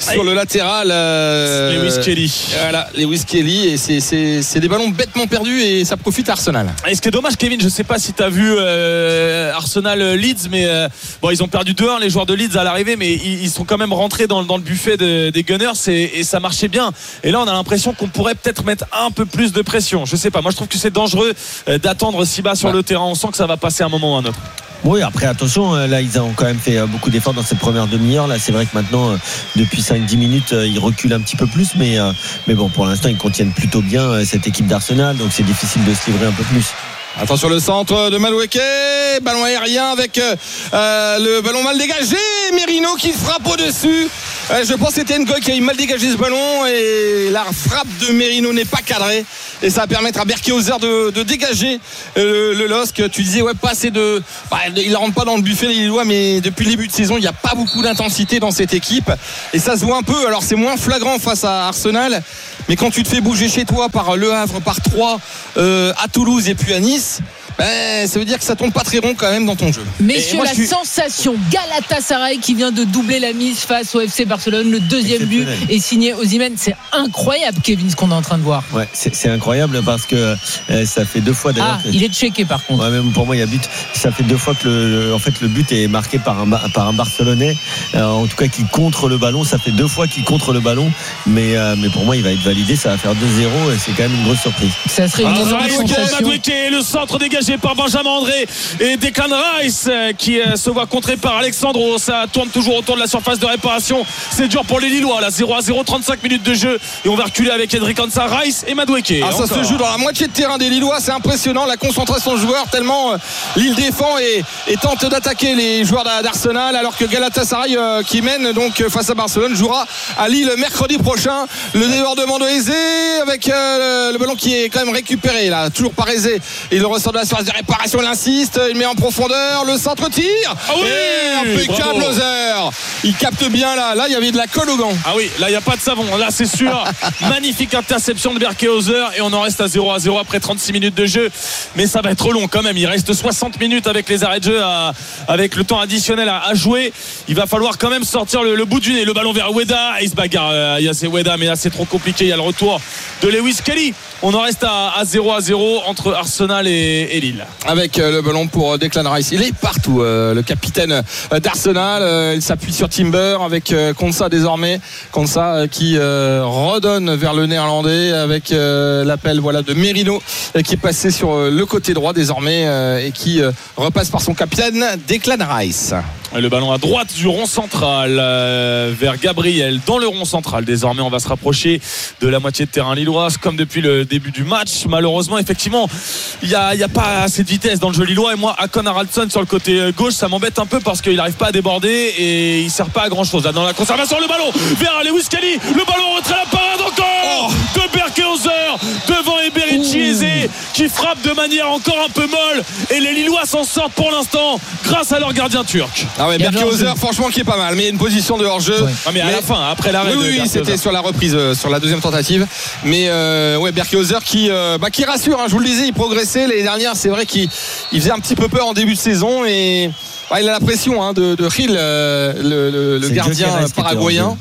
sur le latéral. Euh, Lewis Kelly. Voilà, Lewis Kelly. Et c'est, c'est, c'est des ballons bêtement perdus et ça profite à Arsenal. Et ce qui est dommage, Kevin, je sais pas si tu as vu euh, Arsenal Leeds, mais euh, bon, ils ont perdu deux un les joueurs de Leeds à l'arrivée, mais ils, ils sont quand même rentrés dans, dans le buffet de, des Gunners et, et ça marchait bien. Et là, on a l'impression qu'on pourrait peut-être mettre un peu plus de pression. Je sais pas. Moi, je trouve que c'est dangereux euh, d'attendre si bas sur ouais. le terrain. On sent que ça va passer un moment ou un autre. Oui, après attention, là ils ont quand même fait beaucoup d'efforts dans cette première demi-heure. Là, c'est vrai que maintenant, depuis cinq dix minutes, ils reculent un petit peu plus, mais mais bon, pour l'instant, ils contiennent plutôt bien cette équipe d'Arsenal, donc c'est difficile de se livrer un peu plus. Attention le centre de Madueke, ballon aérien avec euh, le ballon mal dégagé, Merino qui frappe au-dessus. Euh, je pense que c'était Ngoy qui a mal dégagé ce ballon et la frappe de Merino n'est pas cadrée et ça va permettre à Berkehauser de, de dégager euh, le, le L O S C. Tu disais ouais pas assez de, bah, il ne rentre pas dans le buffet les Lillois, mais depuis le début de saison il n'y a pas beaucoup d'intensité dans cette équipe et ça se voit un peu. Alors c'est moins flagrant face à Arsenal, mais quand tu te fais bouger chez toi par Le Havre, par Troyes, euh, à Toulouse et puis à Nice, ben, ça veut dire que ça tombe pas très rond quand même dans ton jeu. Messieurs, moi, la suis... sensation Galatasaray qui vient de doubler la mise face au F C Barcelone. Le deuxième but est signé Osimhen. C'est incroyable, Kevin, ce qu'on est en train de voir. Ouais, c'est, c'est incroyable parce que euh, ça fait deux fois d'ailleurs. Ah, que... il est checké par contre. Ouais, même pour moi, il y a but. Ça fait deux fois que le, en fait, le but est marqué par un, par un Barcelonais. Euh, en tout cas, qui contre le ballon. Ça fait deux fois qu'il contre le ballon. Mais, euh, mais pour moi, il va être validé. Ça va faire deux zéro et c'est quand même une grosse surprise. Ça serait une ah, Madueke, le centre dégagé par Benjamin André et Declan Rice qui se voit contré par Alexandro. Ça tourne toujours autour de la surface de réparation. C'est dur pour les Lillois là, zéro à zéro, trente-cinq minutes de jeu et on va reculer avec Hendrik Hansa, Rice et Madueke. Ah, ça se joue dans la moitié de terrain des Lillois. C'est impressionnant la concentration de joueurs tellement euh, Lille défend et, et tente d'attaquer les joueurs d'Arsenal alors que Galatasaray euh, qui mène donc face à Barcelone jouera à Lille mercredi prochain. Le débordement de Eze avec euh, le, le ballon qui est quand même récupéré là, toujours par Eze. Il le ressort de la surface de réparation, il insiste, il met en profondeur, le centre tire. Ah oui, et impeccable Ozer. Il capte bien là, là il y avait de la colle au gant. Ah oui, là il n'y a pas de savon, là c'est sûr. Magnifique interception de Berkehauser et on en reste à zéro à zéro après trente-six minutes de jeu. Mais ça va être long quand même, il reste soixante minutes avec les arrêts de jeu à, avec le temps additionnel à, à jouer. Il va falloir quand même sortir le, le bout du nez, le ballon vers Weda, il se bagarre, euh, il y a c'est Weda mais là c'est trop compliqué, il y a le retour de Lewis Kelly. On en reste à, à zéro à zéro entre Arsenal et, et Lille. Avec euh, le ballon pour Declan Rice. Il est partout, euh, le capitaine euh, d'Arsenal. Euh, il s'appuie sur Timber avec euh, Konsa désormais. Konsa euh, qui euh, redonne vers le néerlandais avec euh, l'appel voilà, de Merino euh, qui est passé sur euh, le côté droit désormais euh, et qui euh, repasse par son capitaine Declan Rice. Le ballon à droite du rond central euh, vers Gabriel dans le rond central. Désormais on va se rapprocher de la moitié de terrain lillois comme depuis le début du match. Malheureusement effectivement il n'y a, a pas assez de vitesse dans le jeu lillois et moi Akon Haraldsson sur le côté gauche ça m'embête un peu parce qu'il n'arrive pas à déborder et il ne sert pas à grand chose là dans la conservation. Le ballon vers Lewis Kelly, le ballon retrait, la parade encore oh de Berkehauser devant Eberici Eze qui frappe de manière encore un peu molle et les Lillois s'en sortent pour l'instant grâce à leur gardien turc. Ah ouais, Berkehauser franchement qui est pas mal, mais il y a une position de hors-jeu. Ouais. Ah mais à mais, la fin, après l'arrêt. Oui, oui, c'était sur la reprise, euh, sur la deuxième tentative. Mais euh, ouais, Berkehauser qui, euh, bah, qui rassure. Hein, je vous le disais, il progressait l'année dernière. C'est vrai qu'il il faisait un petit peu peur en début de saison et bah, il a la pression hein, de, de Gil, euh, le, le, le gardien paraguayen.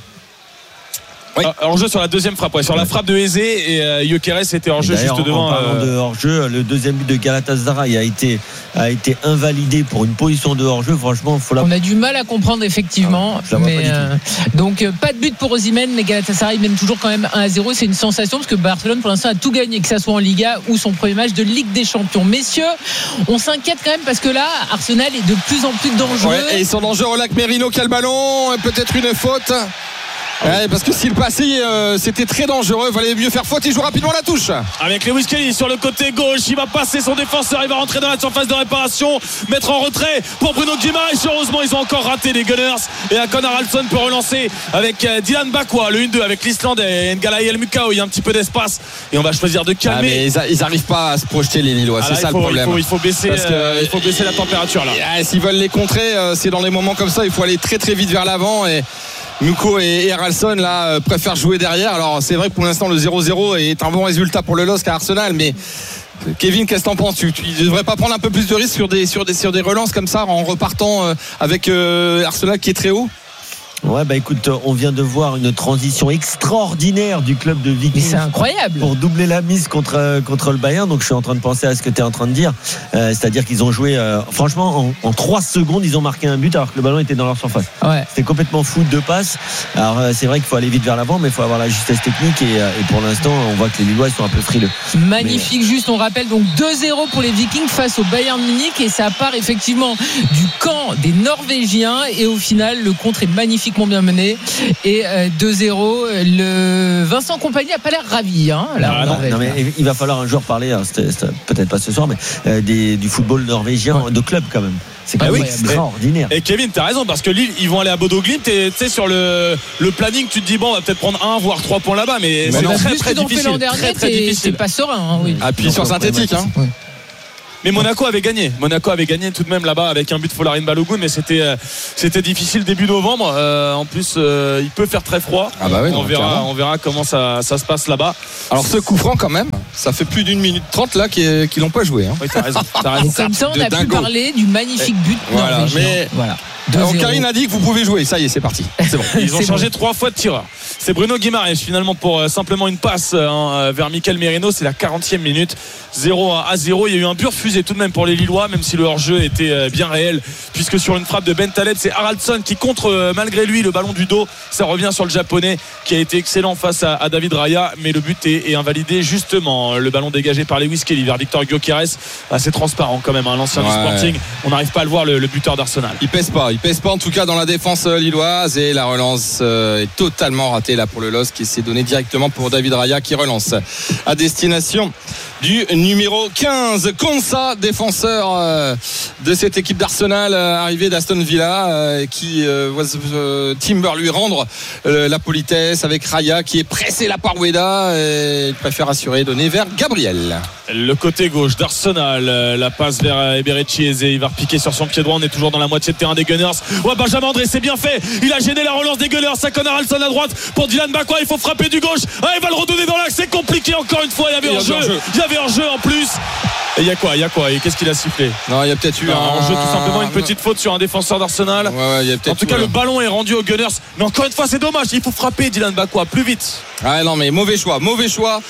Oui. Hors jeu sur la deuxième frappe, ouais, sur la frappe de Eze et euh, Gyökeres était hors jeu juste en, devant. En parlant euh... de hors jeu, le deuxième but de Galatasaray a été a été invalidé pour une position de hors jeu. Franchement, faut la... on a du mal à comprendre effectivement. Ah, mais euh, donc euh, pas de but pour Osimhen, mais Galatasaray mène toujours quand même un à zéro. C'est une sensation parce que Barcelone pour l'instant a tout gagné, que ça soit en Liga ou son premier match de Ligue des Champions. Messieurs, on s'inquiète quand même parce que là, Arsenal est de plus en plus dangereux. Ouais, et ils sont dangereux là que Merino qui a le ballon, peut-être une faute. Ouais, parce que s'il passait, euh, c'était très dangereux. Il fallait mieux faire faute. Il joue rapidement la touche. Avec Lewis Kelly sur le côté gauche, il va passer son défenseur. Il va rentrer dans la surface de réparation, mettre en retrait pour Bruno Guimaraes. Heureusement, ils ont encore raté les Gunners. Et Akon Haraldsson peut relancer avec Dylan Bakwa, le un deux avec l'Islande et N'Galaye El Mukau. Il y a un petit peu d'espace et on va choisir de calmer. Ah, mais ils n'arrivent pas à se projeter les Lillois. Ah, c'est là, ça faut, le problème. Il faut, il faut baisser, parce que, euh, il faut baisser la température là. Ah, s'ils veulent les contrer, euh, c'est dans les moments comme ça. Il faut aller très très vite vers l'avant et Mukau et Haraldsson là euh, préfèrent jouer derrière. Alors c'est vrai que pour l'instant le zéro zéro est un bon résultat pour le L O S C à Arsenal, mais Kevin, qu'est-ce que t'en penses? Tu ne devrais pas prendre un peu plus de risques sur des, sur des, sur des relances comme ça en repartant euh, avec euh, Arsenal qui est très haut? Ouais, bah écoute, on vient de voir une transition extraordinaire du club de Viking. Mais c'est incroyable. Pour doubler la mise contre, contre le Bayern. Donc je suis en train de penser à ce que tu es en train de dire. Euh, c'est-à-dire qu'ils ont joué, euh, franchement, en, en trois secondes, ils ont marqué un but alors que le ballon était dans leur surface. Ouais. C'était complètement fou, deux passes. Alors euh, c'est vrai qu'il faut aller vite vers l'avant, mais il faut avoir la justesse technique. Et, euh, et pour l'instant, on voit que les Lillois ils sont un peu frileux. Magnifique, mais... juste, on rappelle donc deux zéro pour les Vikings face au Bayern Munich. Et ça part effectivement du camp des Norvégiens. Et au final, le contre est magnifiquement bien mené. Et euh, deux zéro, le Vincent Kompany n'a pas l'air ravi hein, là, ah, non, non, mais il va falloir un jour parler, hein, c'était, c'était, peut-être pas ce soir, mais euh, des, du football norvégien ouais. de club quand même. C'est quand bah même oui, extraordinaire. Et Kevin, t'as raison, parce que Lille, ils vont aller à Bodo Glimt et tu sais, sur le, le planning, tu te dis, bon, on va peut-être prendre un, voire trois points là-bas, mais, mais c'est non, très, très difficile. L'an dernier, très, très difficile. C'est pas serein. Hein, oui. Ah, puis sur synthétique, hein. Oui. Mais Monaco avait gagné. Monaco avait gagné tout de même là-bas avec un but de Folarin Balogun, mais c'était euh, c'était difficile début novembre. Euh, en plus, euh, il peut faire très froid. Ah bah oui, on non, verra, carrément. on verra comment ça, ça se passe là-bas. Alors ce coup franc quand même, ça fait plus d'une minute trente là qu'ils n'ont pas joué. Hein. Oui, t'as raison. T'as raison. Comme ça, on de a dingo. pu parler du magnifique but voilà, norvégien. Mais voilà. Alors Karine a dit que vous pouvez jouer, ça y est, c'est parti. C'est bon. Ils ont c'est changé bon. trois fois de tireur. C'est Bruno Guimaraes finalement pour euh, simplement une passe euh, vers Mikel Merino. C'est la quarantième minute, zéro à zéro. Il y a eu un but refusé tout de même pour les Lillois, même si le hors-jeu était euh, bien réel, puisque sur une frappe de Ben Taleb, c'est Haraldsson qui contre euh, malgré lui le ballon du dos. Ça revient sur le japonais qui a été excellent face à, à David Raya, mais le but est, est invalidé justement. Le ballon dégagé par Lewis Kelly vers Victor Gyökeres, bah, c'est transparent quand même, hein, l'ancien ouais. du Sporting. On n'arrive pas à le voir, le, le buteur d'Arsenal. Il pèse pas, il pèse pas en tout cas dans la défense lilloise, et la relance euh, est totalement ratée là pour le L O S qui s'est donné directement pour David Raya qui relance à destination du numéro quinze, Konsa, défenseur euh, de cette équipe d'Arsenal, euh, arrivé d'Aston Villa, euh, qui euh, voit euh, Timber lui rendre euh, la politesse avec Raya qui est pressé la par Weda, et il préfère assurer, donner vers Gabriel. Le côté gauche d'Arsenal, euh, la passe vers Eberechi Eze, il va repiquer sur son pied droit. On est toujours dans la moitié de terrain des Gunners. Ouais, Benjamin André, c'est bien fait, il a gêné la relance des Gunners. Ça connaît Haraldsson à droite pour Dylan Bakwa, il faut frapper du gauche. Ah, il va le redonner dans l'axe, c'est compliqué encore une fois. Il y avait hors-jeu, il y avait hors-jeu en plus. Et il y a quoi, il y a quoi, et qu'est-ce qu'il a sifflé? Non, il y a peut-être eu non, un hors-jeu, tout simplement une petite faute sur un défenseur d'Arsenal. Ouais, ouais, il y a peut-être en tout cas, eu, le ouais. ballon est rendu aux Gunners, mais encore une fois, c'est dommage. Il faut frapper Dylan Bakwa plus vite. Ah non, mais mauvais choix, mauvais choix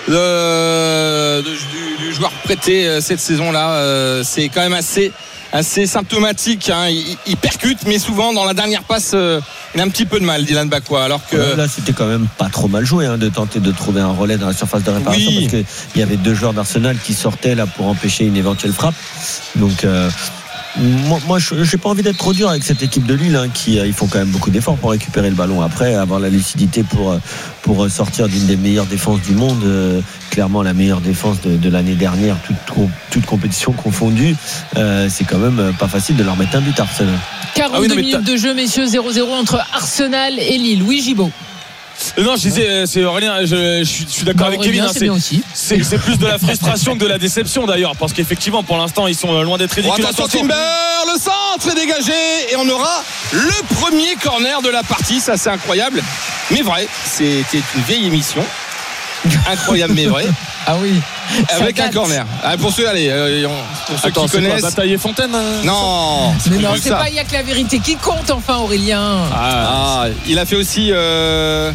de, de, du, du joueur prêté euh, cette saison-là. Euh, c'est quand même assez, assez symptomatique. Hein. Il, il percute, mais souvent dans la dernière passe, euh, il a un petit peu de mal, Dylan Bakwa. Alors que là, c'était quand même pas trop mal joué hein, de tenter de trouver un relais dans la surface de réparation, oui. Parce qu'il y avait deux joueurs d'Arsenal qui sortaient là pour empêcher une éventuelle frappe. Donc euh, moi, moi je n'ai pas envie d'être trop dur avec cette équipe de Lille hein, qui euh, ils font quand même beaucoup d'efforts pour récupérer le ballon, après avoir la lucidité pour, pour sortir d'une des meilleures défenses du monde, euh, clairement la meilleure défense de, de l'année dernière, toute, toute compétition confondue. Euh, c'est quand même pas facile de leur mettre un but à Arsenal. quarante-deux ah oui, minutes de jeu, messieurs, zéro zéro entre Arsenal et Lille. Oui, Gibaud. Non, je disais, c'est Aurélien, je, je, suis, je suis d'accord bah, avec Aurélien, Kevin. C'est, hein, c'est, c'est, c'est plus de la frustration que de la déception d'ailleurs, parce qu'effectivement, pour l'instant, ils sont loin d'être ridicules. Oh, attention, Timber, le centre est dégagé et on aura le premier corner de la partie. Ça, c'est incroyable, mais vrai. C'était une vieille émission. Incroyable, mais vrai. Ah oui. Avec un corner. Ah, pour ceux, allez, euh, pour ceux Attends, qui connaissent. Quoi, Bataille et Fontaine euh, Non. Mais non, c'est pas il y a que la vérité qui compte, enfin, Aurélien. Ah, ah il a fait aussi euh,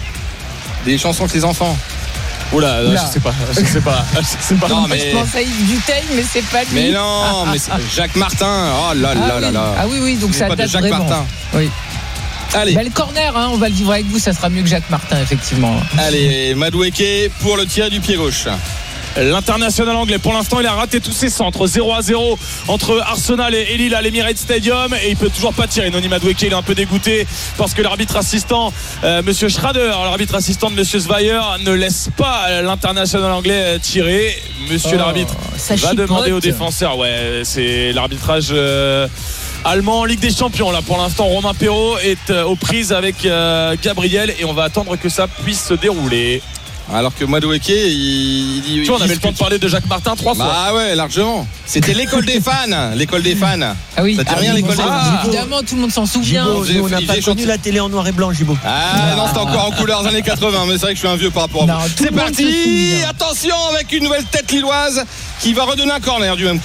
des chansons avec les enfants. Oula, Oula. je sais pas, je sais pas, je sais pas. Non, mais... Je pense à Yves Duteil, mais c'est pas lui. Mais non, mais c'est Jacques Martin. Oh là là ah, là oui. là. Ah oui, oui, donc ça pas date de Jacques vraiment. Martin. Oui. Allez. Bah, le corner, hein, on va le vivre avec vous, ça sera mieux que Jacques Martin, effectivement. Allez, Madueke pour le tir du pied gauche. L'international anglais, pour l'instant, il a raté tous ses centres. zéro à zéro entre Arsenal et Lille à l'Emirates Stadium, et il peut toujours pas tirer. Noni Madueke, il est un peu dégoûté parce que l'arbitre assistant, euh, Monsieur Schrader, l'arbitre assistant de Monsieur Zweier, ne laisse pas l'international anglais tirer. Monsieur oh, l'arbitre va chipote. Demander aux défenseurs. Ouais, c'est l'arbitrage. Euh, allemand en Ligue des Champions là pour l'instant. Romain Perrault est euh, aux prises avec euh, Gabriel, et on va attendre que ça puisse se dérouler. Alors que Madueke, il, il, tu vois, on avait le temps de parler de Jacques Martin trois fois. Ah ouais, largement. C'était l'école des fans, l'école des fans. Ah oui. Ça tient ah rien, oui, l'école des fans. Ah, évidemment, tout le monde s'en souvient. Gibaud, on n'a pas connu la télé en noir et blanc, Gibaud. Ah non, c'était encore en couleurs années quatre-vingts, mais c'est vrai que je suis un vieux par rapport à non, vous. C'est parti. Attention avec une nouvelle tête lilloise qui va redonner un corner du même côté.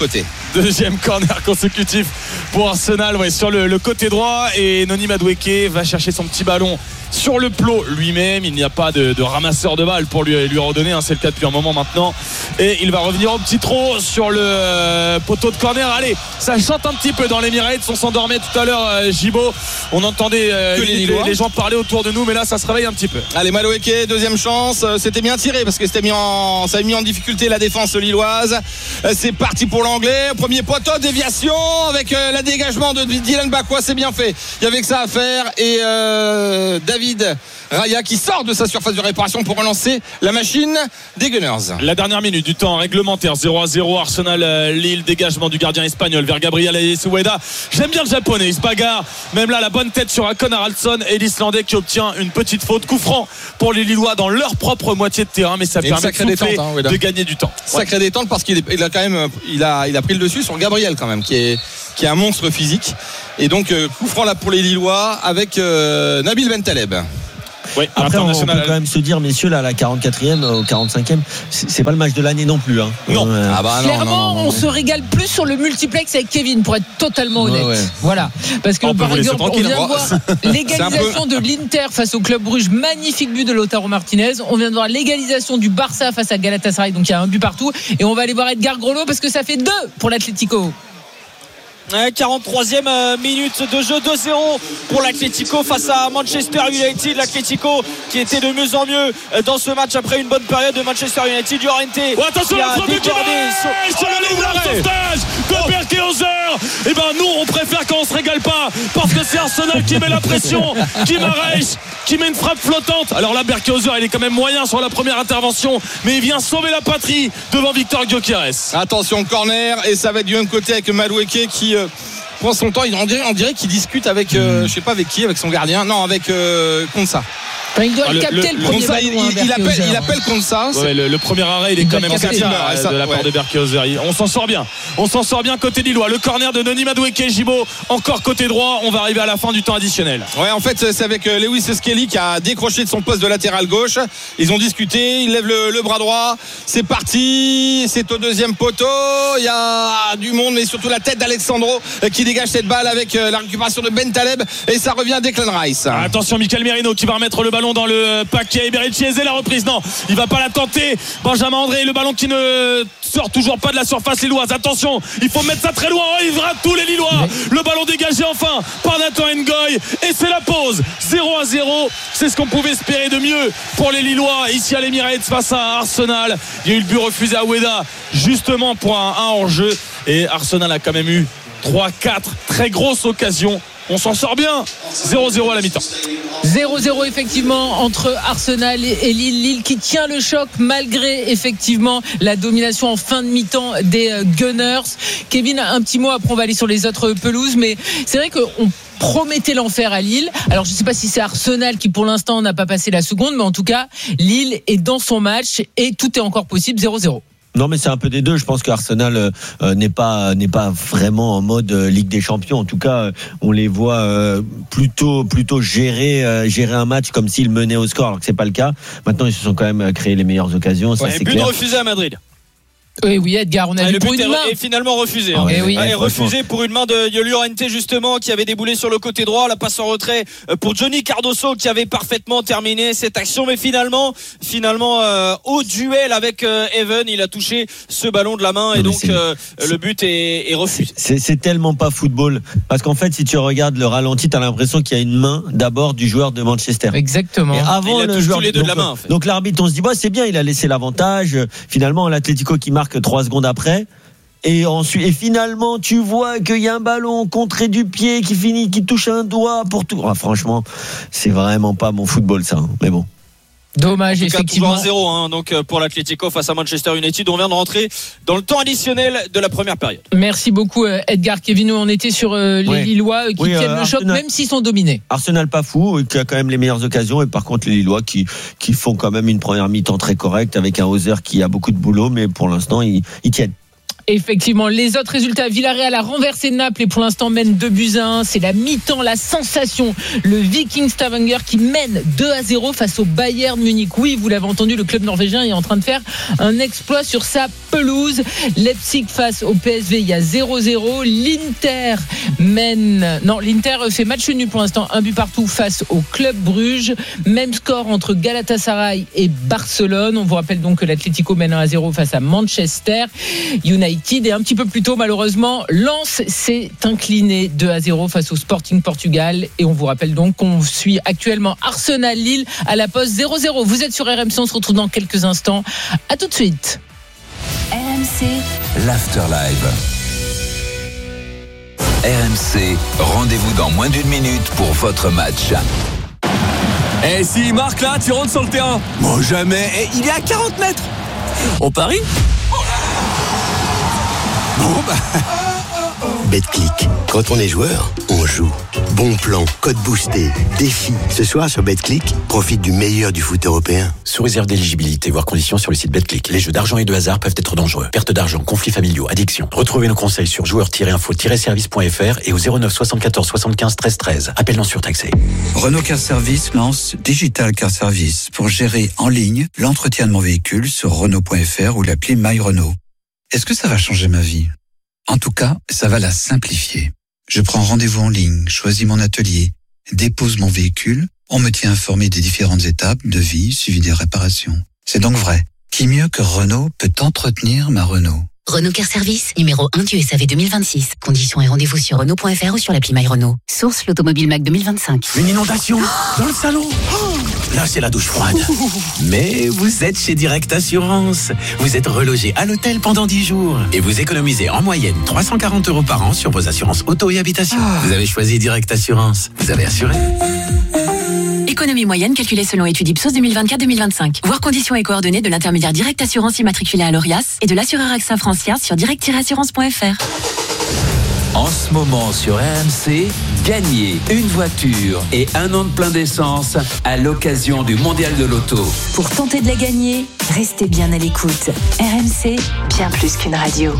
Deuxième corner consécutif pour Arsenal, ouais, sur le, le côté droit, et Noni Madueke va chercher son petit ballon sur le plot lui-même. Il n'y a pas de, de ramasseur de balles pour lui, lui redonner, hein, c'est le cas depuis un moment maintenant, et il va revenir au petit trot sur le euh, poteau de corner. Allez, ça chante un petit peu dans l'Emirates, on s'endormait tout à l'heure, euh, Gibaud, on entendait euh, les, les, les gens parler autour de nous, mais là ça se réveille un petit peu. Allez, Madueke, deuxième chance, c'était bien tiré parce que c'était mis en, ça a mis en difficulté la défense lilloise. C'est parti pour l'anglais, premier poteau, déviation avec euh, la dégagement de Dylan Bakwa, c'est bien fait, il y avait que ça à faire, et euh, David Raya qui sort de sa surface de réparation pour relancer la machine des Gunners. La dernière minute du temps réglementaire, zéro à zéro, Arsenal Lille, dégagement du gardien espagnol vers Gabriel Sueda. J'aime bien le japonais, il se bagarre, même là la bonne tête sur Akon Haraldsson, et l'Islandais qui obtient une petite faute, coup franc pour les Lillois dans leur propre moitié de terrain, mais ça et permet de, souffler, détente, hein, de gagner du temps. Sacré ouais. détente parce qu'il est, il a quand même il a, il a pris le dessus sur Gabriel quand même qui est, qui est un monstre physique, et donc coup franc là pour les Lillois avec euh, Nabil Bentaleb. Oui, après on peut quand même se dire, messieurs, là, à la quarante-quatrième, au quarante-cinquième, c'est, c'est pas le match de l'année non plus, hein. Non. Euh, ah bah non, clairement non, non, non. On se régale plus sur le multiplex avec Kevin, pour être totalement honnête. Ouais, ouais. Voilà, parce que on par exemple on vient de voir l'égalisation peu... de l'Inter face au Club Bruges, magnifique but de Lautaro Martinez. On vient de voir l'égalisation du Barça face à Galatasaray, donc il y a un but partout, et on va aller voir Edgar Groslo parce que ça fait deux pour l'Atlético. quarante-troisième minute de jeu, deux zéro pour l'Atlético face à Manchester United. L'Atlético qui était de mieux en mieux dans ce match après une bonne période de Manchester United. Llorente oh, attention, qui a débordé sur, sur le ligne sauvetage de Berkehauser. Et ben nous on préfère quand on se régale pas, parce que c'est Arsenal qui met la pression, qui m'arrête, qui met une frappe flottante. Alors là Berkehauser il est quand même moyen sur la première intervention, mais il vient sauver la patrie devant Victor Gyökeres. Attention, corner, et ça va être du même côté avec Madueke qui euh, prend son temps. On dirait, on dirait qu'il discute avec euh, je sais pas avec qui, avec son gardien, non avec euh, Konsa. Enfin, il doit ah, le, capter le, le premier Konsa, ballon, il, il, il appelle, il appelle Konsa. Ouais, le, le premier arrêt il est il quand même capital de la part ouais. de Berkehauser. On s'en sort bien, on s'en sort bien côté lillois. Le corner de Noni Madueke, Gibaud encore côté droit. On va arriver à la fin du temps additionnel. Ouais, en fait c'est avec Lewis Skelly qui a décroché de son poste de latéral gauche. Ils ont discuté, il lève le, le bras droit, c'est parti, c'est au deuxième poteau, il y a du monde, mais surtout la tête d'Alexandro qui dégage cette balle avec la récupération de Bentaleb, et ça revient à Declan Rice. Attention, Michael Merino qui va remettre le ballon dans le paquet. Berichez, la reprise, non, il va pas la tenter. Benjamin André, le ballon qui ne sort toujours pas de la surface lilloise. Attention, il faut mettre ça très loin. Oh, il va tous les Lillois. Le ballon dégagé enfin par Nathan Ngoy, et c'est la pause. zéro à zéro, c'est ce qu'on pouvait espérer de mieux pour les Lillois ici à l'Emirates face à Arsenal. Il y a eu le but refusé à Ueda justement pour un, un hors-jeu, et Arsenal a quand même eu trois quatre très grosses occasions. On s'en sort bien. zéro zéro à la mi-temps. zéro zéro effectivement entre Arsenal et Lille. Lille qui tient le choc malgré effectivement la domination en fin de mi-temps des Gunners. Kevin, un petit mot, après on va aller sur les autres pelouses, mais c'est vrai qu'on promettait l'enfer à Lille. Alors je ne sais pas si c'est Arsenal qui pour l'instant n'a pas passé la seconde, mais en tout cas Lille est dans son match et tout est encore possible. Zéro zéro. Non, mais c'est un peu des deux. Je pense qu'Arsenal euh, n'est pas n'est pas vraiment en mode euh, Ligue des Champions. En tout cas, euh, on les voit euh, plutôt plutôt gérer euh, gérer un match comme s'ils menaient au score, alors que c'est pas le cas. Maintenant, ils se sont quand même créé les meilleures occasions. Ça, ouais, c'est but clair. refusé à Madrid. Oui, oui, Edgar, on a ah, vu le pour but une main. est finalement refusé. Ah, hein. ouais, oui. ah, et refusé pour une main de Llorente justement, qui avait déboulé sur le côté droit. La passe en retrait pour Johnny Cardoso qui avait parfaitement terminé cette action, mais finalement, finalement euh, au duel avec euh, Even, il a touché ce ballon de la main, et non, donc euh, le but est, est refusé. C'est, c'est tellement pas football, parce qu'en fait, si tu regardes le ralenti, t'as l'impression qu'il y a une main d'abord du joueur de Manchester. Exactement. Et avant il a le joueur tous les deux donc, de la main. En fait. Donc l'arbitre, on se dit bah c'est bien, il a laissé l'avantage. Finalement, l'Atlético qui marque trois secondes après. Et ensuite, et finalement, tu vois qu'il y a un ballon contré du pied qui finit, qui touche un doigt pour tout. Ah, franchement, c'est vraiment pas mon football, ça. Hein. Mais bon. Dommage, effectivement. un zéro hein, donc pour l'Atlético face à Manchester United. On vient de rentrer dans le temps additionnel de la première période. Merci beaucoup, Edgar. Kevin, on était sur euh, les ouais. Lillois qui oui, tiennent euh, le choc, Arsenal, même s'ils sont dominés. Arsenal pas fou, qui a quand même les meilleures occasions, et par contre les Lillois qui qui font quand même une première mi-temps très correcte avec un Hauser qui a beaucoup de boulot, mais pour l'instant ils, ils tiennent. Effectivement, les autres résultats, Villarreal a renversé Naples et pour l'instant mène deux buts à un. C'est la mi-temps, la sensation. Le Viking Stavanger qui mène deux à zéro face au Bayern Munich. Oui, vous l'avez entendu, le club norvégien est en train de faire un exploit sur sa pelouse. Leipzig face au P S V, il y a zéro zéro. L'Inter mène... Non, l'Inter fait match nul pour l'instant, un but partout face au Club Bruges. Même score entre Galatasaray et Barcelone. On vous rappelle donc que l'Atlético mène un à zéro face à Manchester United. Et un petit peu plus tôt, malheureusement, Lens s'est incliné deux à zéro face au Sporting Portugal. Et on vous rappelle donc qu'on suit actuellement Arsenal-Lille à la pause zéro zéro. Vous êtes sur R M C, on se retrouve dans quelques instants. À tout de suite. R M C, l'Afterlive. R M C, rendez-vous dans moins d'une minute pour votre match. Et s'il marque là, tu rentres sur le terrain. Bon, jamais. Et il est à quarante mètres. On parie ? Bon bah... Betclic. Quand on est joueur, on joue. Bon plan, code boosté, défi. Ce soir sur Betclic, profite du meilleur du foot européen. Sous réserve d'éligibilité, voire conditions sur le site Betclic. Les jeux d'argent et de hasard peuvent être dangereux. Perte d'argent, conflits familiaux, addiction. Retrouvez nos conseils sur joueurs tiret info tiret service point f r et au zéro neuf soixante-quatorze soixante-quinze treize treize. Appel non surtaxé. Renault Car Service lance Digital Car Service pour gérer en ligne l'entretien de mon véhicule sur Renault point f r ou l'appli My Renault. Est-ce que ça va changer ma vie ? En tout cas, ça va la simplifier. Je prends rendez-vous en ligne, choisis mon atelier, dépose mon véhicule, on me tient informé des différentes étapes, devis, suivi des réparations. C'est donc vrai. Qui mieux que Renault peut entretenir ma Renault ? Renault Car Service, numéro un du S A V deux mille vingt-six. Conditions et rendez-vous sur Renault point f r ou sur l'appli My Renault. Source l'Automobile Mac deux mille vingt-cinq. Une inondation dans le salon. Là, c'est la douche froide. Mais vous êtes chez Direct Assurance. Vous êtes relogé à l'hôtel pendant dix jours. Et vous économisez en moyenne trois cent quarante euros par an sur vos assurances auto et habitation. Vous avez choisi Direct Assurance. Vous avez assuré. Économie moyenne calculée selon étude Ipsos deux mille vingt-quatre deux mille vingt-cinq. Voir conditions et coordonnées de l'intermédiaire Direct Assurance immatriculé à l'Orias et de l'assureur A X A Francias sur direct tiret assurance point f r. En ce moment sur R M C, gagnez une voiture et un an de plein d'essence à l'occasion du Mondial de l'Auto. Pour tenter de la gagner, restez bien à l'écoute. R M C, bien plus qu'une radio.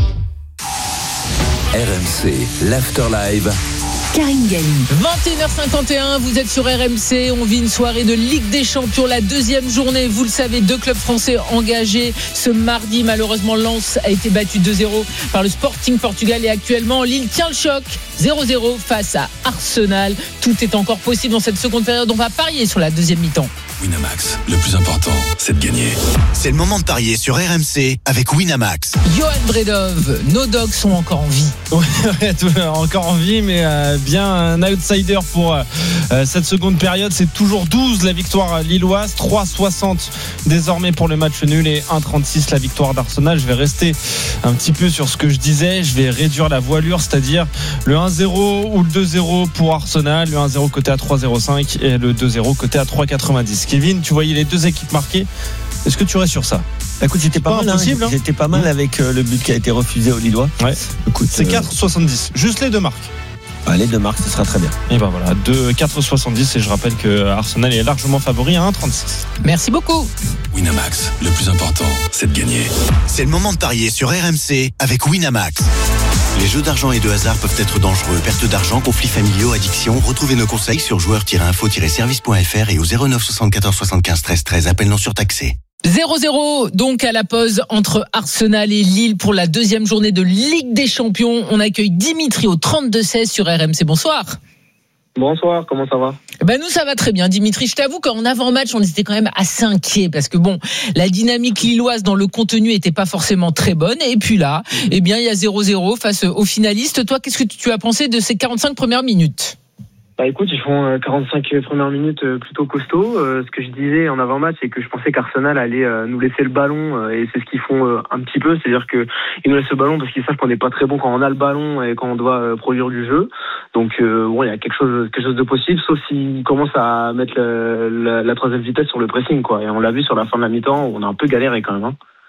R M C, l'Afterlive. Karine Galli. vingt et une heures cinquante et un, vous êtes sur R M C, on vit une soirée de Ligue des Champions, la deuxième journée, vous le savez, deux clubs français engagés ce mardi. Malheureusement, Lens a été battu deux zéro par le Sporting Portugal et actuellement Lille tient le choc zéro zéro face à Arsenal. Tout est encore possible dans cette seconde période, on va parier sur la deuxième mi-temps. Winamax, le plus important, c'est de gagner. C'est le moment de parier sur R M C avec Winamax. Johan Bredov, nos dogs sont encore en vie. Ouais, encore en vie, mais euh, bien un outsider pour euh, cette seconde période. C'est toujours douze la victoire lilloise, trois soixante désormais pour le match nul et un trente-six la victoire d'Arsenal. Je vais rester un petit peu sur ce que je disais. Je vais réduire la voilure, c'est-à-dire le un zéro ou le deux zéro pour Arsenal, le un zéro coté à trois virgule zéro cinq et le deux zéro coté à trois virgule quatre-vingt-dix. Kevin, tu voyais les deux équipes marquées. Est-ce que tu restes sur ça? Écoute, j'étais pas, pas mal, impossible, hein. hein. J'étais pas mal avec euh, le but qui a été refusé aux Lillois. Ouais. Écoute, c'est euh... quatre virgule soixante-dix. Juste les deux marques. Ah, les deux marques, ce sera très bien. Et ben voilà, quatre virgule soixante-dix et je rappelle que Arsenal est largement favori à un virgule trente-six. Merci beaucoup. Winamax, le plus important, c'est de gagner. C'est le moment de parier sur R M C avec Winamax. Les jeux d'argent et de hasard peuvent être dangereux. Perte d'argent, conflits familiaux, addiction. Retrouvez nos conseils sur joueurs tiret info tiret service point f r et au zéro neuf soixante-quatorze soixante-quinze treize treize. Appel non surtaxé. zéro zéro donc à la pause entre Arsenal et Lille pour la deuxième journée de Ligue des Champions. On accueille Dimitri au trente-deux seize sur R M C. Bonsoir. Bonsoir, comment ça va? Ben nous ça va très bien Dimitri, je t'avoue qu'en avant-match on était quand même assez inquiets parce que bon, la dynamique lilloise dans le contenu était pas forcément très bonne et puis là, eh bien il y a zéro zéro face aux finalistes. Toi, qu'est-ce que tu as pensé de ces quarante-cinq premières minutes? Bah écoute, ils font quarante-cinq premières minutes plutôt costauds. Euh, ce que je disais en avant-match, c'est que je pensais qu'Arsenal allait euh, nous laisser le ballon euh, et c'est ce qu'ils font euh, un petit peu, c'est-à-dire que ils nous laissent le ballon parce qu'ils savent qu'on n'est pas très bon quand on a le ballon et quand on doit euh, produire du jeu. Donc euh, bon, il y a quelque chose, quelque chose de possible, sauf s'ils commencent à mettre le, la, la troisième vitesse sur le pressing, quoi. Et on l'a vu sur la fin de la mi-temps, on a un peu galéré quand même. Hein.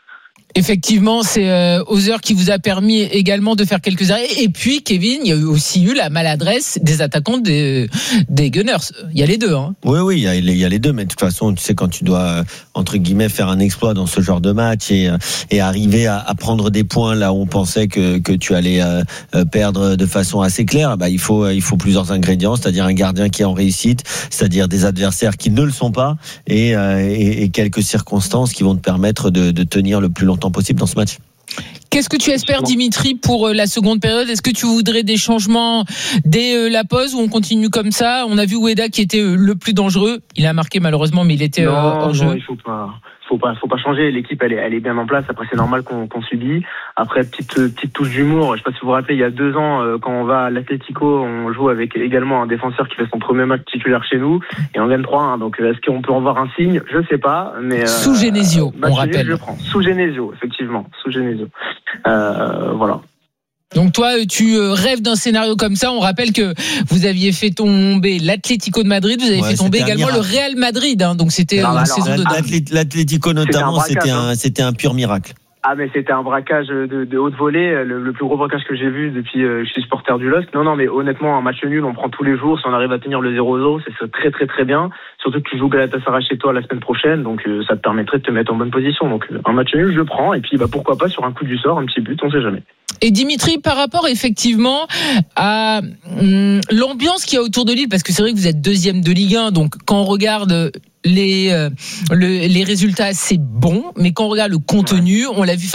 Effectivement, c'est euh, Hauser qui vous a permis également de faire quelques arrêts. Et puis, Kevin, il y a aussi eu la maladresse des attaquants des, des Gunners. Il y a les deux. Hein. Oui, oui, il y, a, il y a les deux. Mais de toute façon, tu sais, quand tu dois, entre guillemets, faire un exploit dans ce genre de match et, et arriver à, à prendre des points là où on pensait que, que tu allais euh, perdre de façon assez claire, bah, il faut, il faut plusieurs ingrédients, c'est-à-dire un gardien qui est en réussite, c'est-à-dire des adversaires qui ne le sont pas et, euh, et, et quelques circonstances qui vont te permettre de, de tenir le plus longtemps possible dans ce match. Qu'est-ce que tu espères, Dimitri, pour la seconde période ? Est-ce que tu voudrais des changements dès la pause ou on continue comme ça ? On a vu Ueda qui était le plus dangereux. Il a marqué malheureusement, mais il était non, hors jeu. Non, il faut pas. Faut pas, faut pas changer. L'équipe, elle est, elle est bien en place. Après, c'est normal qu'on, qu'on subit. Après, petite, petite touche d'humour. Je sais pas si vous vous rappelez, il y a deux ans, euh, quand on va à l'Atlético, on joue avec également un défenseur qui fait son premier match titulaire chez nous et on gagne trois un. Donc, est-ce qu'on peut en voir un signe ? Je sais pas, mais. Euh, sous Genesio, on rappelle. Je prends. Sous Genesio, effectivement. Sous Genesio. Euh, voilà. Donc toi, tu rêves d'un scénario comme ça. On rappelle que vous aviez fait tomber l'Atlético de Madrid, vous avez ouais, fait tomber également le Real Madrid. Hein, donc c'était alors, une alors, saison de dingue. L'Atlético notamment, c'était un, c'était un, c'était un pur miracle. Ah mais c'était un braquage de, de haute volée, le, le plus gros braquage que j'ai vu depuis euh, je suis supporter du L O S C. Non non mais honnêtement un match nul on prend tous les jours, si on arrive à tenir le zéro zéro c'est très très très bien, surtout que tu joues Galatasaray chez toi la semaine prochaine, donc euh, ça te permettrait de te mettre en bonne position, donc euh, un match nul je le prends et puis bah pourquoi pas sur un coup du sort un petit but, on sait jamais. Et Dimitri, par rapport effectivement à hum, l'ambiance qu'il y a autour de Lille, parce que c'est vrai que vous êtes deuxième de Ligue un, donc quand on regarde les, euh, le, les résultats, c'est bon, mais quand on regarde le contenu, on l'a vu